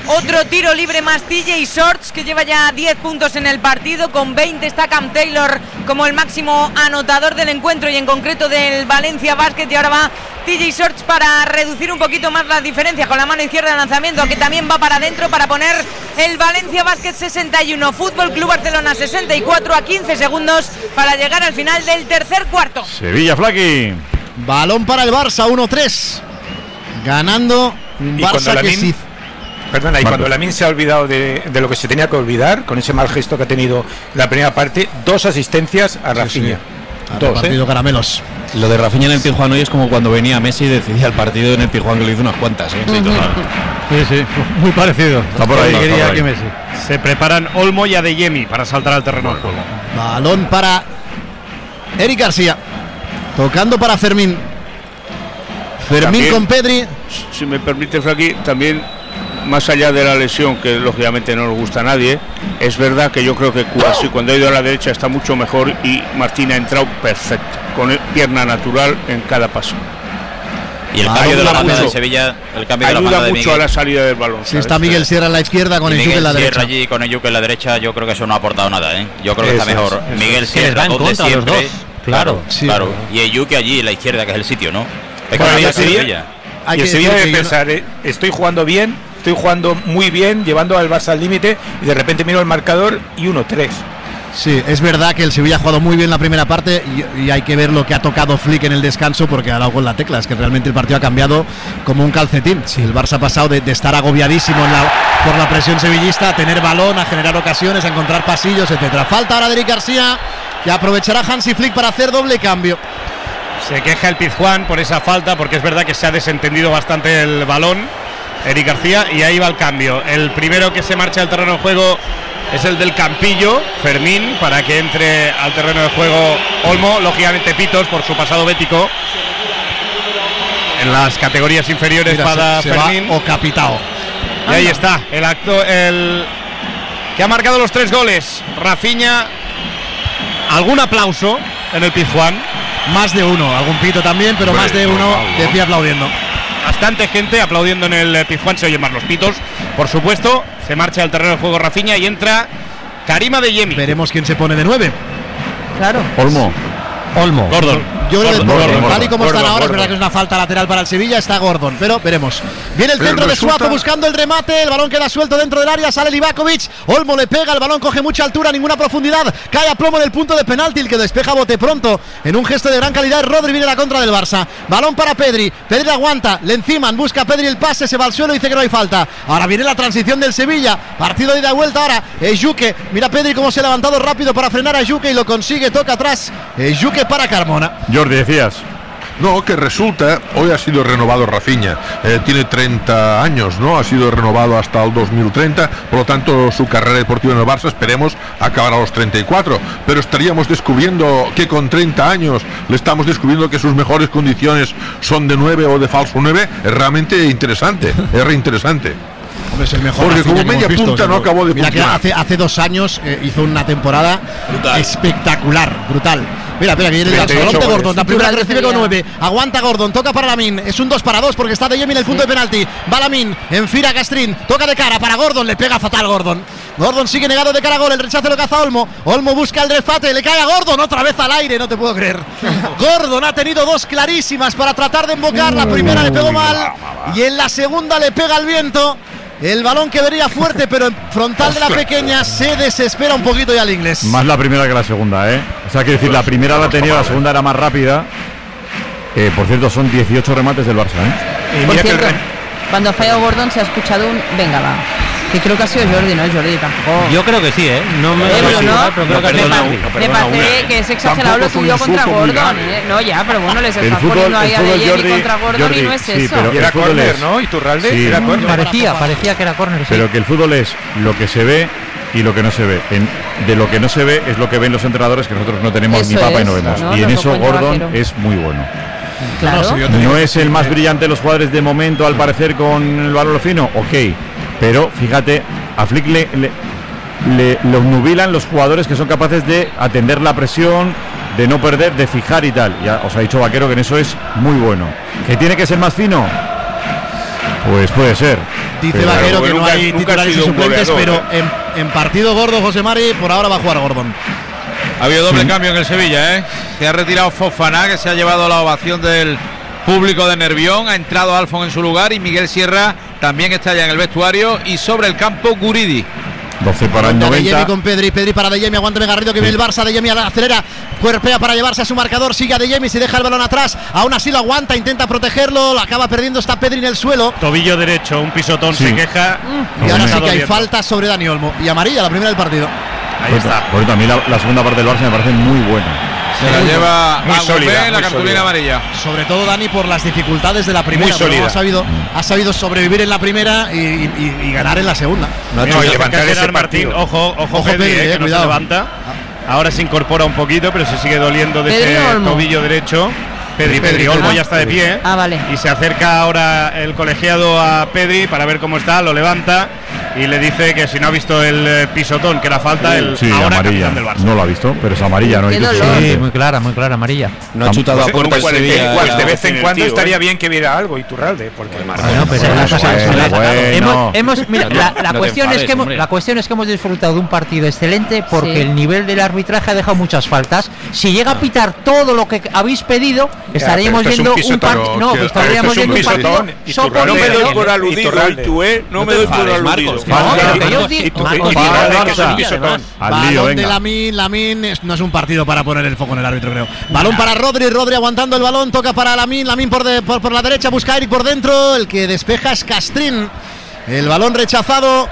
Otro tiro libre más T J Shorts, que lleva ya diez puntos en el partido. Con veinte está Cam Taylor como el máximo anotador del encuentro y en concreto del Valencia Basket. Y ahora va T J Shorts para reducir un poquito más las diferencias con la mano izquierda de lanzamiento, que también va para adentro para poner el Valencia Basket sesenta y uno, Fútbol Club Barcelona sesenta y cuatro, a quince segundos para llegar al final del tercer cuarto. Sevilla, Flaqui. Balón para el Barça, uno tres. Ganando un Barça que sí. Perdona, y cuando Lamine se ha olvidado de, de lo que se tenía que olvidar, con ese mal gesto que ha tenido la primera parte, dos asistencias a Rafinha. Sí, sí. Ha repartido caramelos. Lo de Rafinha en el Pizjuán hoy es como cuando venía Messi y decidía el partido en el Pizjuán, que le hizo unas cuantas. ¿eh? Sí, sí, sí, muy parecido. Está por ahí, quería está por que ahí. Messi. Se preparan Olmo y Adeyemi para saltar al terreno de juego. Balón para Eric García. Tocando para Fermín. Fermín También, con Pedri. Si me permite, Flaqui, también más allá de la lesión, que lógicamente no le gusta a nadie, es verdad que yo creo que Kouassi cuando ha ido a la derecha está mucho mejor y Martín ha entrado perfecto, con pierna natural en cada paso. Y el cambio de la banda de Sevilla, el cambio de la ayuda banda de mucho Miguel. a la salida del balón. Si está Miguel Sierra en la izquierda con Y el Miguel Yuque en la Sierra derecha. allí con el Yuque en la derecha, yo creo que eso no ha aportado nada, ¿eh? Yo creo que Eso está mejor es, eso Miguel es. Sierra, Que les va en dos de contra los siempre. dos. Claro, Claro, sí, claro. claro. Y el Yuque allí en la izquierda, que es el sitio, ¿no? Es que Bueno, no y hay el Sevilla, Sevilla. Hay y el que Sevilla decir debe que yo pensar, eh, estoy jugando bien, estoy jugando muy bien, llevando al Barça al límite, y de repente miro el marcador y uno tres. Sí, es verdad que el Sevilla ha jugado muy bien la primera parte y, y hay que ver lo que ha tocado Flick en el descanso, porque ha dado con la tecla. Es que realmente el partido ha cambiado como un calcetín. Sí, el Barça ha pasado de, de estar agobiadísimo en la, por la presión sevillista a tener balón, a generar ocasiones, a encontrar pasillos, etcétera. Falta ahora de Eric García, que aprovechará Hansi Flick para hacer doble cambio. Se queja el Pizjuán por esa falta, porque es verdad que se ha desentendido bastante el balón Eric García, y ahí va el cambio. El primero que se marcha al terreno de juego es el del Campillo, Fermín, para que entre al terreno de juego Olmo, lógicamente Pitos por su pasado bético. En las categorías inferiores Mira, para se, se Fermín. va o capitao. Y ahí está, el acto, el que ha marcado los tres goles, Rafinha. Algún aplauso en el Pizjuán. Más de uno, algún pito también, pero más de uno de pie aplaudiendo. Bastante gente aplaudiendo en el Pizjuán, se oyen más los pitos, por supuesto. Se marcha al terreno de juego Rafinha y entra Karim Adeyemi. Veremos quién se pone de nueve. Claro. Olmo. Olmo. Gordon. Yo creo que Gordon, Gordon, Gordon, tal y como Gordon, están ahora, Gordon. es verdad que es una falta lateral para el Sevilla, está Gordon, pero veremos. Viene el Pero centro de resulta- Suazo buscando el remate, el balón queda suelto dentro del área, sale Livakovic, Olmo le pega, el balón coge mucha altura, ninguna profundidad, cae a plomo del punto de penalti, el que despeja bote pronto, en un gesto de gran calidad, Rodri viene la contra del Barça, balón para Pedri, Pedri aguanta, le enciman, busca Pedri el pase, se va al suelo y dice que no hay falta. Ahora viene la transición del Sevilla, partido de ida y vuelta ahora, Ejuke, mira Pedri cómo se ha levantado rápido para frenar a Ejuke y lo consigue, toca atrás, Ejuke para Carmona. Jordi, decías. No, que resulta, hoy ha sido renovado Rafinha, eh, tiene treinta años, ¿no? Ha sido renovado hasta el dos mil treinta, por lo tanto su carrera deportiva en el Barça esperemos acabar a los treinta y cuatro, pero estaríamos descubriendo que con treinta años le estamos descubriendo que sus mejores condiciones son de nueve o de falso nueve, es realmente interesante, es reinteresante. Hombre, es el mejor Porque Rafinha como que media hemos visto, punta no seguro. acabó de Mira que funcionar. hace, hace dos años eh, hizo una temporada espectacular, brutal. Mira, mira, que viene el treinta y ocho balón de goles. Gordon, la primera que Brutal, recibe con Sevilla. nueve. Aguanta Gordon, toca para Lamin, es un dos para dos porque está de Yemi en el punto de penalti. Va Lamin, enfila Castrín, toca de cara para Gordon, le pega fatal Gordon. Gordon sigue negado de cara a gol, el rechazo lo caza Olmo. Olmo busca el refate, le cae a Gordon, otra vez al aire, no te puedo creer. Gordon ha tenido dos clarísimas para tratar de embocar, la primera le pegó mal y en la segunda le pega al viento. El balón que vería fuerte, pero en frontal de la pequeña se desespera un poquito ya el inglés. Más la primera que la segunda, ¿eh? O sea, quiero decir, la primera la ha tenido, la segunda era más rápida. Eh, por cierto, son dieciocho remates del Barça, ¿eh? Por cierto, cuando ha fallado Gordon se ha escuchado un venga va. Que creo que ha sido Jordi, ¿no? Jordi tampoco. Yo creo que sí, ¿eh? No me Eh, pero no, pero creo que ha me, sido pa- Jordi. me parece que es exagerado lo tuyo contra Gordon, ¿eh? No, ya, pero bueno, les El estás fútbol- poniendo ahí el a fútbol, Adeyemi Jordi- contra Gordon Jordi, y no es sí, eso. pero Y era el fútbol córner, es- ¿no? Iturralde, Sí. era córner. Parecía, parecía que era córner, sí. Pero que el fútbol es lo que se ve y lo que no se ve. En- de lo que no se ve es lo que ven los entrenadores, que nosotros no tenemos Eso ni papa y es, no vemos. ¿no? y en Nos lo eso cuenta Gordon Vaquero. es muy bueno. Claro. No, sí, yo te digo No que es sí, el más eh. brillante de los jugadores de momento, al parecer, con el balón fino, ok. Pero fíjate, a Flick le, le, le- lo obnubilan los jugadores que son capaces de atender la presión, de no perder, de fijar y tal. Ya os ha dicho Vaquero que en eso es muy bueno. ¿Que tiene que ser más fino? Pues puede ser. Dice Pero Vaquero que no nunca- hay nunca ha titulares y sido un suplentes, goleador, pero en, en partido gordo, José Mari, por ahora va a jugar Gordon. Ha habido doble cambio en el Sevilla, ¿eh? Se ha retirado Fofana, que se ha llevado la ovación del público de Nervión. Ha entrado Alfon en su lugar y Miguel Sierra también está ya en el vestuario. Y sobre el campo, Guridi. doce para el De noventa. Jemi con Pedri, Pedri para De Jemi, aguántame Garrido que viene el Barça, De Jemi acelera, cuerpea para llevarse a su marcador, sigue a De Jemi, se deja el balón atrás, aún así lo aguanta, intenta protegerlo, lo acaba perdiendo, está Pedri en el suelo. Tobillo derecho, un pisotón, Sí. se queja. Y ahora sí que hay doliendo. falta sobre Dani Olmo y amarilla, la primera del partido. Ahí está. Por eso a mí la, la segunda parte del Barça me parece muy buena. Se la lleva muy a sólida, Gourbet, la muy cartulina sólida. amarilla. Sobre todo Dani por las dificultades de la primera, Muy pero sólida. ha sabido, ha sabido sobrevivir en la primera y, y- y ganar en la segunda. No, Mira, no, y se levantar acerca ese Gerard Martín, partido. ojo, ojo, Ojo, Pedri, Pedri, eh, eh, que no cuidado. se levanta. Ahora se incorpora un poquito, pero se sigue doliendo de Pedri ese o Olmo. tobillo derecho. Pedri, Pedri, Pedri, Olmo ah. ya está de pie. Ah, vale. Y se acerca ahora el colegiado a Pedri para ver cómo está, lo levanta y le dice que si no ha visto el eh, pisotón, que era falta, el Sí, ahora amarilla. capitán del Barça. No lo ha visto, pero es amarilla, ¿no? Qué Y tú- dolor. Sí, muy clara, muy clara, amarilla. No ha chutado a Pues, puerta el pues, Sevilla. pues, de vez en en el cuando tío, estaría ¿eh? bien que viera algo Iturralde, porque Bueno, pero Bueno, la cosa- bueno, la- bueno. hemos, hemos- mira, No, la, la no te cuestión enfades, es que hemos, hombre. la cuestión es que hemos disfrutado de un partido excelente porque Sí. el nivel del arbitraje ha dejado muchas faltas. Si llega a pitar todo lo que habéis pedido, estaríamos pero esto es un viendo un pisotón, partido. No, que- estaríamos esto es un viendo un pisotón, partido. y soporífero. No me doy Iturralde. por aludido, Iturralde. y tú, ¿eh? No, No me te doy por enfades, aludido. Marcos. No, Falta. pero que yo os di- Y tú- Marcos, y tú- Marcos, Iturralde, Marcos, que es un Marcos, pisotón. además. Al Balón lío, de venga. Lamin, Lamin es- no es un partido para poner el foco en el árbitro, creo. Balón para Rodri, Rodri aguantando el balón, toca para Lamin, Lamin por, de- por, por la derecha, busca a Eric por dentro, el que despeja es Castrín. El balón rechazado,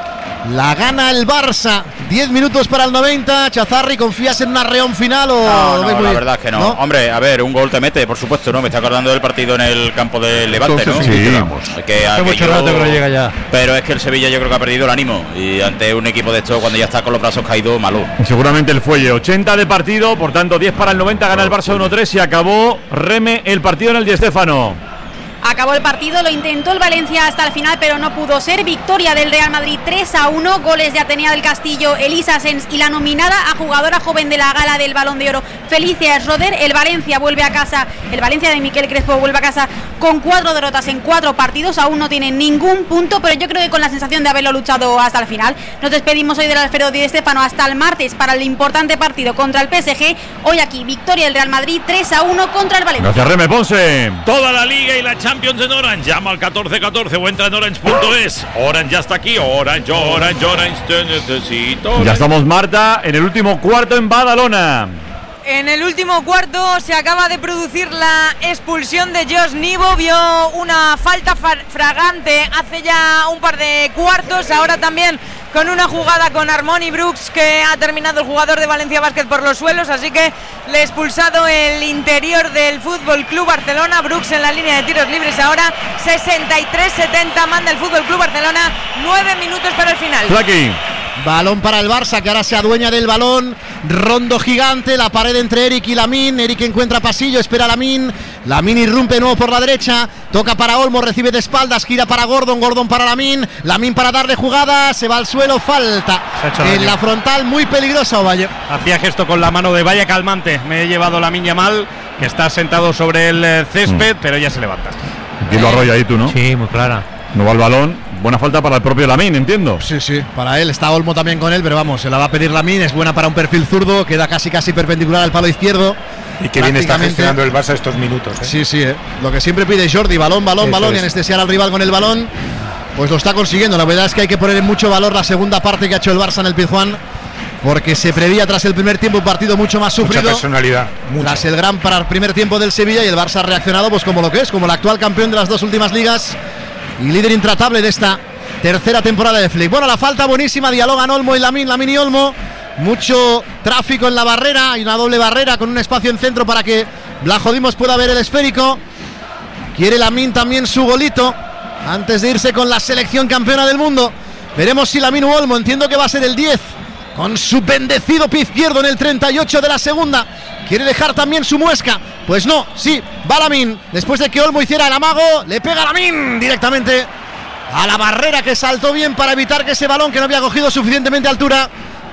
la gana el Barça. diez minutos para el noventa. Chazarri, ¿confías en un arreón final o No, lo ves no, muy- la verdad es que no. Hombre, a ver, un gol te mete, por supuesto, ¿no? Me está acordando del partido en el campo del Levante, Entonces ¿no? sí, Sí. quedamos. Que Hace mucho aquello- rato que no llega ya. Pero es que el Sevilla yo creo que ha perdido el ánimo. Y ante un equipo de esto, cuando ya está con los brazos caídos, malo. Seguramente el fuelle. ochenta de partido, por tanto diez para el noventa, gana el Barça uno tres y acabó Reme el partido en el Di Stéfano. Acabó el partido, lo intentó el Valencia hasta el final, pero no pudo ser. Victoria del Real Madrid tres a uno, goles de Atenea del Castillo, Elisa Sens y la nominada a jugadora joven de la gala del Balón de Oro, Felicia Schroeder. El Valencia vuelve a casa, el Valencia de Miquel Crespo vuelve a casa con cuatro derrotas en cuatro partidos, aún no tiene ningún punto, pero yo creo que con la sensación de haberlo luchado hasta el final. Nos despedimos hoy del Alfredo Di Stéfano hasta el martes para el importante partido contra el P S G. Hoy aquí, victoria del Real Madrid tres a uno contra el Valencia. Gracias, Reme Ponce. Toda la liga y la Champions en Orange. Llama al catorce catorce o entra en orange punto es. Orange ya está aquí. Orange, Orange, Orange, te necesito. Ya estamos, Marta, en el último cuarto en Badalona. En el último cuarto se acaba de producir la expulsión de Josh Nivo. Vio una falta fragante hace ya un par de cuartos. Ahora también con una jugada con Armoni Brooks, que ha terminado el jugador de Valencia Basket por los suelos. Así que le ha expulsado el interior del Fútbol Club Barcelona. Brooks en la línea de tiros libres ahora. sesenta y tres setenta manda el Fútbol Club Barcelona. Nueve minutos para el final. Flaky. Balón para el Barça, que ahora se adueña del balón. Rondo gigante, la pared entre Eric y Lamin. Eric encuentra pasillo, espera a Lamin. Lamin irrumpe nuevo por la derecha. Toca para Olmo, recibe de espaldas, gira para Gordon. Gordon para Lamin. Lamin para darle jugada, se va al suelo, falta. En la frontal, muy peligrosa, Ovalle. Hacía gesto con la mano de vaya calmante. Me he llevado la Minya Mal, que está sentado sobre el eh, césped, pero ya se levanta. Aquí lo arrolla ahí tú, ¿no? Sí, muy clara. No va el balón. Buena falta para el propio Lamin, entiendo. Sí, sí, para él. Está Olmo también con él, pero vamos, se la va a pedir Lamin. Es buena para un perfil zurdo, queda casi casi perpendicular al palo izquierdo. Y que bien está Prácticamente- gestionando el Barça estos minutos. ¿eh? Sí, sí, eh. Lo que siempre pide Jordi, balón, balón, Eso balón, y es. anestesiar al rival con el balón, pues lo está consiguiendo. La verdad es que hay que poner en mucho valor la segunda parte que ha hecho el Barça en el Pizjuán, porque se prevía tras el primer tiempo un partido mucho más Mucha sufrido. personalidad. mucha. Tras el gran para el primer tiempo del Sevilla, y el Barça ha reaccionado pues como lo que es, como el actual campeón de las dos últimas ligas y líder intratable de esta tercera temporada de Flick. Bueno, la falta buenísima, dialogan Olmo y Lamin, Lamin y Olmo. Mucho tráfico en la barrera, hay una doble barrera con un espacio en centro para que Blajodimos pueda ver el esférico. Quiere Lamin también su golito antes de irse con la selección campeona del mundo. Veremos si Lamin u Olmo, entiendo que va a ser el diez, con su bendecido pie izquierdo en el treinta y ocho de la segunda. Quiere dejar también su muesca. Pues no, sí, va Lamin. Después de que Olmo hiciera el amago, le pega Lamin directamente a la barrera, que saltó bien para evitar que ese balón, que no había cogido suficientemente altura,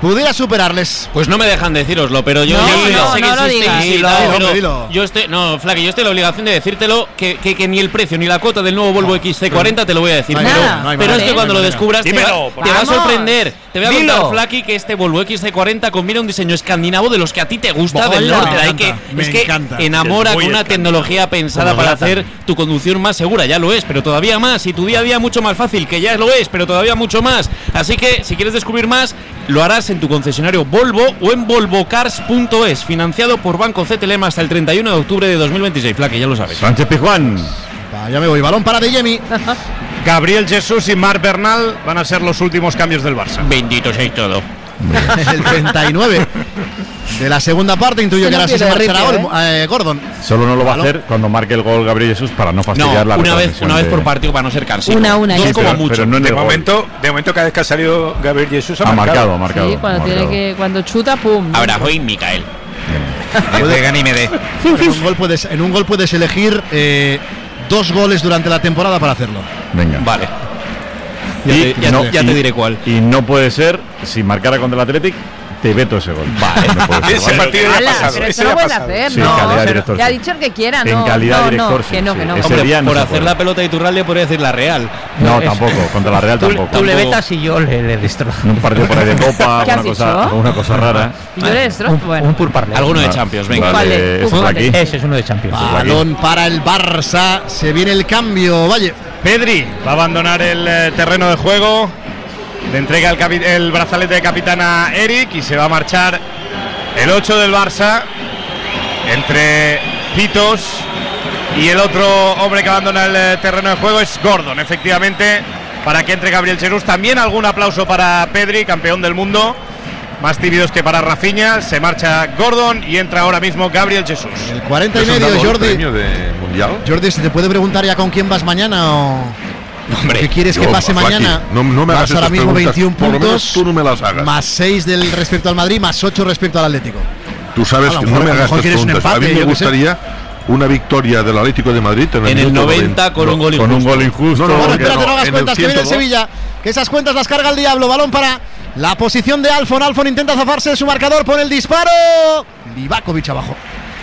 pudiera superarles. Pues no me dejan decíroslo, pero yo No, yo no, sé que no lo existe digas. y Dilo, tal, hombre, pero dilo. yo estoy, no, Flaky, yo estoy en la obligación de decírtelo que, que, que ni el precio ni la cuota del nuevo Volvo X C cuarenta te lo voy a decir, No hay pero, manera, no hay pero es manera, que cuando no hay lo manera. descubras te, va, Dímelo, te va a vamos. sorprender. Te voy a Dilo. contar, Flaky, que este Volvo X C cuarenta combina un diseño escandinavo de los que a ti te gusta Hola. del norte, Me de ahí encanta, que me es que encanta. enamora Es muy con una escandinavo. tecnología pensada Como para Zlatan. hacer tu conducción más segura, ya lo es, pero todavía más, y tu día a día mucho más fácil, que ya lo es, pero todavía mucho más. Así que si quieres descubrir más, lo harás en tu concesionario Volvo o en volvocars punto es, financiado por Banco C T L M hasta el treinta y uno de octubre de dos mil veintiséis. Flaky, ya lo sabes. Sánchez Pizjuán. Va, ya me voy, balón para De Jemi. Gabriel Jesús y Marc Bernal van a ser los últimos cambios del Barça. Bendito seáis todo. El treinta y nueve de la segunda parte, intuyo Se que no ahora sí se pierde marchará ritmo, Olmo- eh, Gordon. Solo no lo va a Balón. hacer cuando marque el gol Gabriel Jesús para no No, fastidiar la una vez, retransmisión una vez de- por partido para no ser cansino. Una, una, Dos ya como pero- mucho. pero no en De el gol. momento, de momento, cada vez que ha salido Gabriel Jesús ha, Ha marcado. marcado, ha marcado. Sí, cuando ha tiene marcado. que cuando chuta, pum. Ahora, hoy Micael. De gane y me dé. En un gol puedes, en un gol puedes elegir eh, dos goles durante la temporada para hacerlo. Venga. Vale. Ya, Y te, ya- no- ya te y- diré cuál. Y no puede ser, si marcara contra el Athletic, te veto ese gol. Vale. No puede ser, Ese ¿vale? partido ya ha Ala, pasado. pero ese eso ya no ha puedes pasado. hacer, Sí, no. calidad de pero director, ya ha sí. dicho el que quiera, En no. calidad no, de director, no, sí, que no, sí. que no. Ese Hombre, día no por se hacer puede. la pelota de Iturralde podría decir la Real. No, es- tampoco. Contra la Real Tú, tampoco. tú le Tampoco. vetas y yo le, le destrozo. En un partido por ahí de copa, ¿Qué has una cosa, dicho? una cosa rara. Y yo le destrozo. Un, Bueno. un purparle. Alguno de Ah, Champions, venga. vale, Vale, eso es vale. aquí. Ese es uno de Champions. Balón para el Barça. Se viene el cambio. Valle. Pedri va a abandonar el eh, terreno de juego. Le entrega el, capi- el brazalete de capitán a Eric y se va a marchar el ocho del Barça entre Pitos y el otro hombre que abandona el eh, terreno de juego es Gordon, efectivamente, para que entre Gabriel Jesús. También algún aplauso para Pedri, campeón del mundo. Más tímidos que para Rafinha. Se marcha Gordon y entra ahora mismo Gabriel Jesús. El cuarenta y ¿Eso han medio, dado el Jordi. premio de mundial? Jordi, ¿se te puede preguntar ya con quién vas mañana o Hombre, qué quieres que Yo, pase Flaky, mañana? no, no me hagas Vas ahora estas mismo preguntas, veintiún por lo menos puntos, tú no me las hagas. más seis del respecto al Madrid, más ocho respecto al Atlético. Tú sabes A lo que mejor- no me a lo hagas mejor estas quieres un preguntas. empate, a mí me yo qué sé. gustaría una victoria del Atlético de Madrid en el, en el minuto noventa con un gol Con un injusto. gol injusto. No, no, Bueno, porque espérate, no hagas en el cuentas, que viene el ciento dos. Sevilla. Que esas cuentas las carga el diablo. Balón para la posición de Alfon. Alfon intenta zafarse de su marcador, pone el disparo. Livakovic abajo.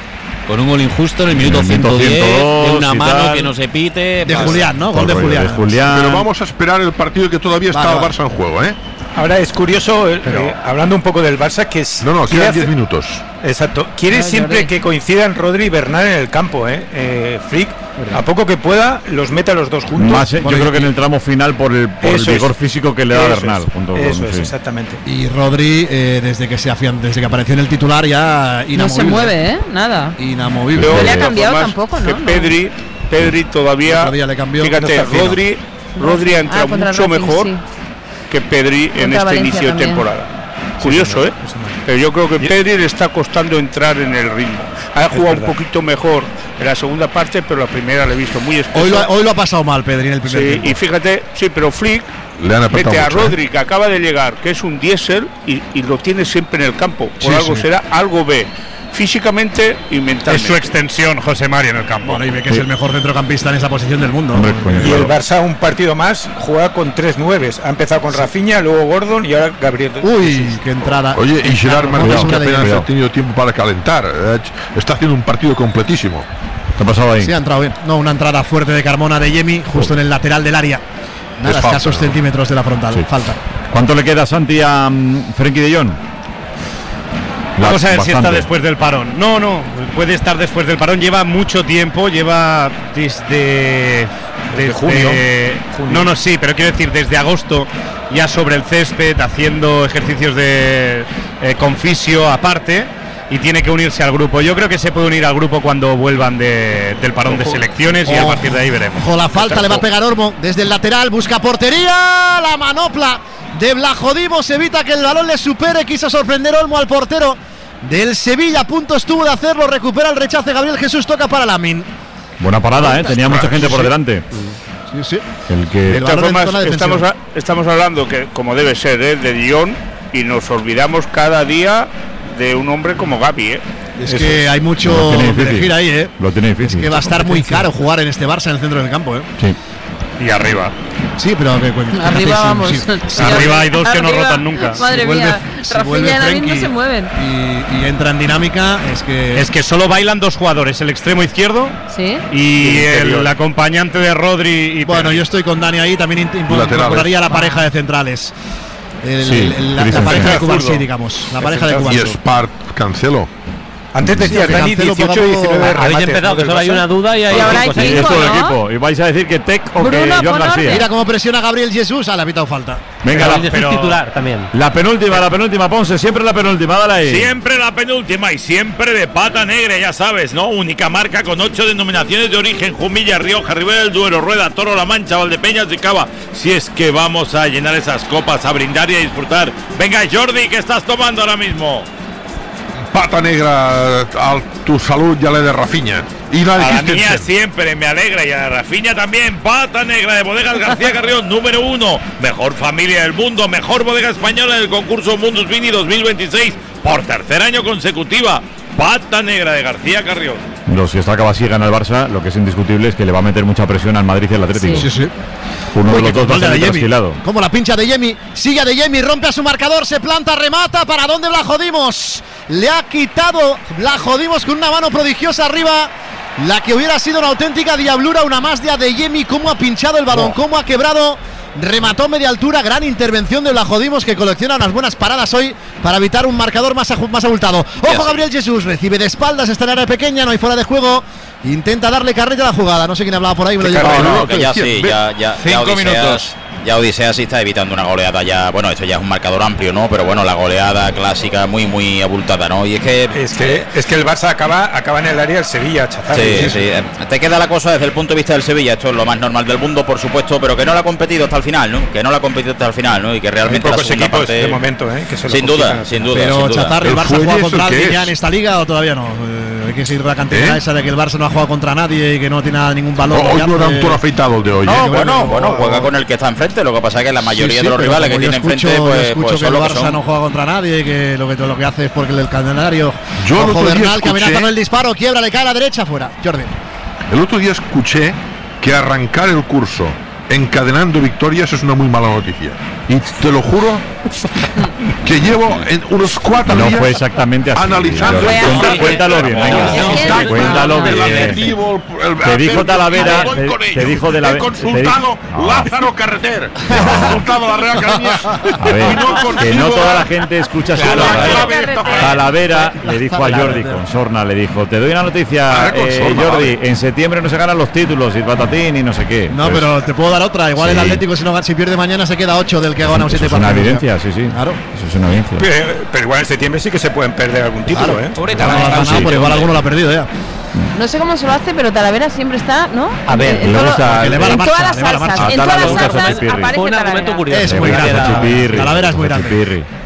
Con un gol injusto en el minuto En el minuto ciento diez, de ciento dos una y mano tal. que no se pite. De pasa. Julián, ¿no? Gol de Por rollo Julián. de Julián. Pero vamos a esperar el partido que todavía está Vale, el vale. Barça en juego, ¿eh? Ahora es curioso, eh, eh, hablando un poco del Barça, que es, No, no, quiere quedan diez hacer- minutos. Exacto. Quiere No, siempre Jordi. que coincidan Rodri y Bernal en el campo, ¿eh? eh Flick, a poco que pueda, los mete a los dos juntos. Más, eh, yo Bueno, creo que en el tramo final por el, por el Eso es. vigor físico que le da eso Bernal. es, junto con- eso es, sí. exactamente. Y Rodri, eh, desde que se afian, desde que apareció en el titular, ya inamovible. No se mueve, ¿eh? Nada. Inamovible. Yo, No le de ha todas cambiado formas, tampoco, que ¿no? No. Pedri, Pedri todavía. Otro día le cambió. Fíjate, No está fino. Rodri, Rodri ha entrado Ah, contra el mucho Racing, mejor sí. que Pedri en Contra este Valencia inicio de también. temporada. Curioso, ¿eh? Pero yo creo que Pedri le está costando entrar en el ritmo. Ha jugado un verdad. poquito mejor en la segunda parte, pero la primera le he visto muy espeso. Hoy lo, ha- hoy lo ha pasado mal, Pedri, en el primer Sí, tiempo. y fíjate, sí, pero Flick Le han apretado mete a mucho, ¿eh? Rodri, que acaba de llegar, que es un diésel, y, y lo tiene siempre en el campo. Por Sí, algo sí. será, algo ve, físicamente y Es mentalmente. su extensión, José Mario, en el campo. Bueno, y ve que es el mejor centrocampista en esa posición del mundo. Hombre, coño, Y el claro. Barça, un partido más, juega con tres nueves. Ha empezado con Rafinha, luego Gordon y ahora Gabriel. Uy, qué entrada. Oye, y Gerard Claro, Martínez, no, que no, apenas cuidado. ha tenido tiempo para calentar. eh, Está haciendo un partido completísimo. ¿Qué ha pasado ahí? Sí, ha entrado bien. No, una entrada fuerte de Carmona de Yemi, justo en el lateral del área. Nada, Es falta, escasos ¿no? centímetros de la frontal. Sí. Falta. ¿Cuánto le queda a Santi a um, Frenkie de Jong? Vamos a ver si está Bastante. después del parón. No, no, puede estar después del parón. Lleva mucho tiempo, lleva desde. Desde junio. Junio. No, no, sí, pero quiero decir, desde agosto ya sobre el césped, haciendo ejercicios de eh, con fisio aparte. Y tiene que unirse al grupo. Yo creo que se puede unir al grupo cuando vuelvan de- del parón de selecciones y a Ojo. partir de ahí veremos. Ojo, la falta le va a pegar Ormo desde el lateral, busca portería, la manopla de Blajodimos evita que el balón le supere, quiso sorprender Olmo al portero del Sevilla, a punto estuvo de hacerlo, recupera el rechace Gabriel Jesús, toca para Lamin. Buena parada, ¿eh? Tenía mucha gente por delante. Sí, sí. El que De El todas balón en formas, zona de estamos, defensiva. a- estamos hablando que, como debe ser, ¿eh? de Dion, y nos olvidamos cada día de un hombre como Gavi, ¿eh? Es Eso que es. hay mucho Lo tiene que difícil. elegir ahí, ¿eh? Lo tiene Es difícil. que va a estar muy caro jugar en este Barça en el centro del campo, ¿eh? Sí. Y arriba. Sí, pero que, que, arriba sí, vamos. sí, Sí, arriba hay dos que no arriba. rotan nunca. Madre Si vuelve- mía, si Rafinha vuelve y David no Frenkie se mueven. y, y entra en dinámica, es que Es que solo bailan dos jugadores, el extremo izquierdo Sí. y el, el acompañante de Rodri. Y bueno, yo estoy con Dani ahí, también int- incorporaría la pareja de centrales. El- Sí, el- la, la Christensen. pareja de Zurdo. Cubarsí, digamos. La pareja de Y Cubarsí. Spark Cancelo. Antes decías, Sí, Dani, Cancelo dieciocho poco a y poco- diecinueve Habéis remates, empezado, ¿no? que del solo hay Barça. una duda y hay Y ahora hay Sí, cinco, es todo el ¿no? equipo. Y vais a decir que Tec o que Bruno Joan con García. orden. Mira cómo presiona Gabriel Jesús. Ah, le ha pitado falta. Venga, Pero la, el de pero- titular también. la penúltima, la penúltima, Ponce, siempre la penúltima, dale ahí. Siempre la penúltima y siempre de pata negra, ya sabes, ¿no? Única marca con ocho denominaciones de origen: Jumilla, Rioja, Ribera del Duero, Rueda, Toro, La Mancha, Valdepeñas y Cava. Si es que vamos a llenar esas copas, a brindar y a disfrutar. Venga, Jordi, ¿qué estás tomando ahora mismo? Pata negra a tu salud ya le de Rafinha. Y la de A la mía Christensen. siempre me alegra y a la Rafinha también. Pata negra de Bodegas García Carrión, número uno. Mejor familia del mundo, mejor bodega española del concurso Mundus Vini dos mil veintiséis por tercer año consecutiva. Pata negra de García Carrión. Los que está así gana el Barça, lo que es indiscutible es que le va a meter mucha presión al Madrid y al Atlético. Sí, sí. Uno de Uy, los qué dos va a gol de salir Adeyemi. trasquilado. Como la pincha de Yemi, sigue de Yemi, rompe a su marcador, se planta, remata. ¿Para dónde la jodimos? Le ha quitado, la jodimos con una mano prodigiosa arriba. La que hubiera sido una auténtica diablura, una más de Adeyemi. Cómo ha pinchado el balón, cómo ha quebrado. Remató media altura, gran intervención de Blajodimos, que colecciona unas buenas paradas hoy para evitar un marcador más, aju- más abultado. Ojo, Gabriel Jesús, recibe de espaldas, está en área pequeña, no hay fuera de juego. Intenta darle carrera a la jugada, no sé quién hablaba por ahí. Me lo llevo. No, no, que ya sí, ya, ya, ya Cinco Odiseas, minutos. ya Odiseas sí está evitando una goleada ya, bueno, esto ya es un marcador amplio, ¿no? Pero bueno, la goleada clásica muy, muy abultada, ¿no? Y es que... Es que, es que el Barça acaba, acaba en el área del Sevilla, Chazar. Sí, sí, eh, te queda la cosa desde el punto de vista del Sevilla, esto es lo más normal del mundo, por supuesto, pero que no la ha competido hasta el final, ¿no? Que no la ha competido hasta el final, ¿no? Y que Hay realmente la pocos segunda equipos parte... de momento, ¿eh? Que se lo Sin complican duda, al sin final. duda, Pero sin duda. Chazar, ¿el ¿El Barça ha Fuelle jugado eso contra qué alguien es? ya en esta liga o todavía no? Eh, hay que seguir la cantidad ¿Eh? esa de que el Barça no ha jugado contra nadie y que no tiene ningún valor. Hoy que no era hace. un toro afeitado el de hoy. No, ¿eh? bueno, bueno, juega con el que está enfrente, lo que pasa es que la mayoría Sí, sí, de los pero rivales que como yo tiene escucho, enfrente, yo pues, escucho pues que son el lo que Barça son. no juega contra nadie, que lo que, lo que hace es porque el calendario. Yo el Ojo otro día Bernal, que escuché- amenaza con el disparo, quiebra, le cae a la derecha, fuera. Jordi. El otro día escuché que arrancar el curso encadenando victorias es una muy mala noticia. Y te lo juro que llevo en unos cuatro No días fue exactamente así. analizando Jordi. el Cuenta- contexto. Cuéntalo bien, venga. Está Cuéntalo el bien. adjetivo, el- Te dijo el- Talavera, voy te- con te ello. dijo de la- He te consultado dijo- Lázaro Carreter, he consultado la Real Academia. A ver, y no que consigo no toda la dar gente escucha su la programa. clave de esta frase. Talavera le dijo a Jordi con sorna, le dijo, te doy una noticia, Ah, con eh, sorna, Jordi, vale. en septiembre no se ganan los títulos y patatín y no sé qué. No, Pues, pero te puedo dar otra. Igual Sí. el Atlético, si, no, si pierde mañana, se queda ocho del que ha ganado eso siete es una partidos. evidencia, sí, sí. Claro. Eso es una evidencia. Pero, pero igual en septiembre sí que se pueden perder algún título, Claro. ¿eh? Pobre Talavera. No lo ha ganado, pero igual alguno lo ha perdido ya. No sé cómo se lo hace, pero Talavera siempre está, ¿no? A ver, en, le todo- gusta- en le va la todas marcha, las le va la salsas, marcha. en A todas Talavera las le gusta salsas Chipirri. aparece Fue un argumento Talavera. curioso. Es Le muy gusta grande. Chipirri, Talavera es muy le gusta grande. Chipirri.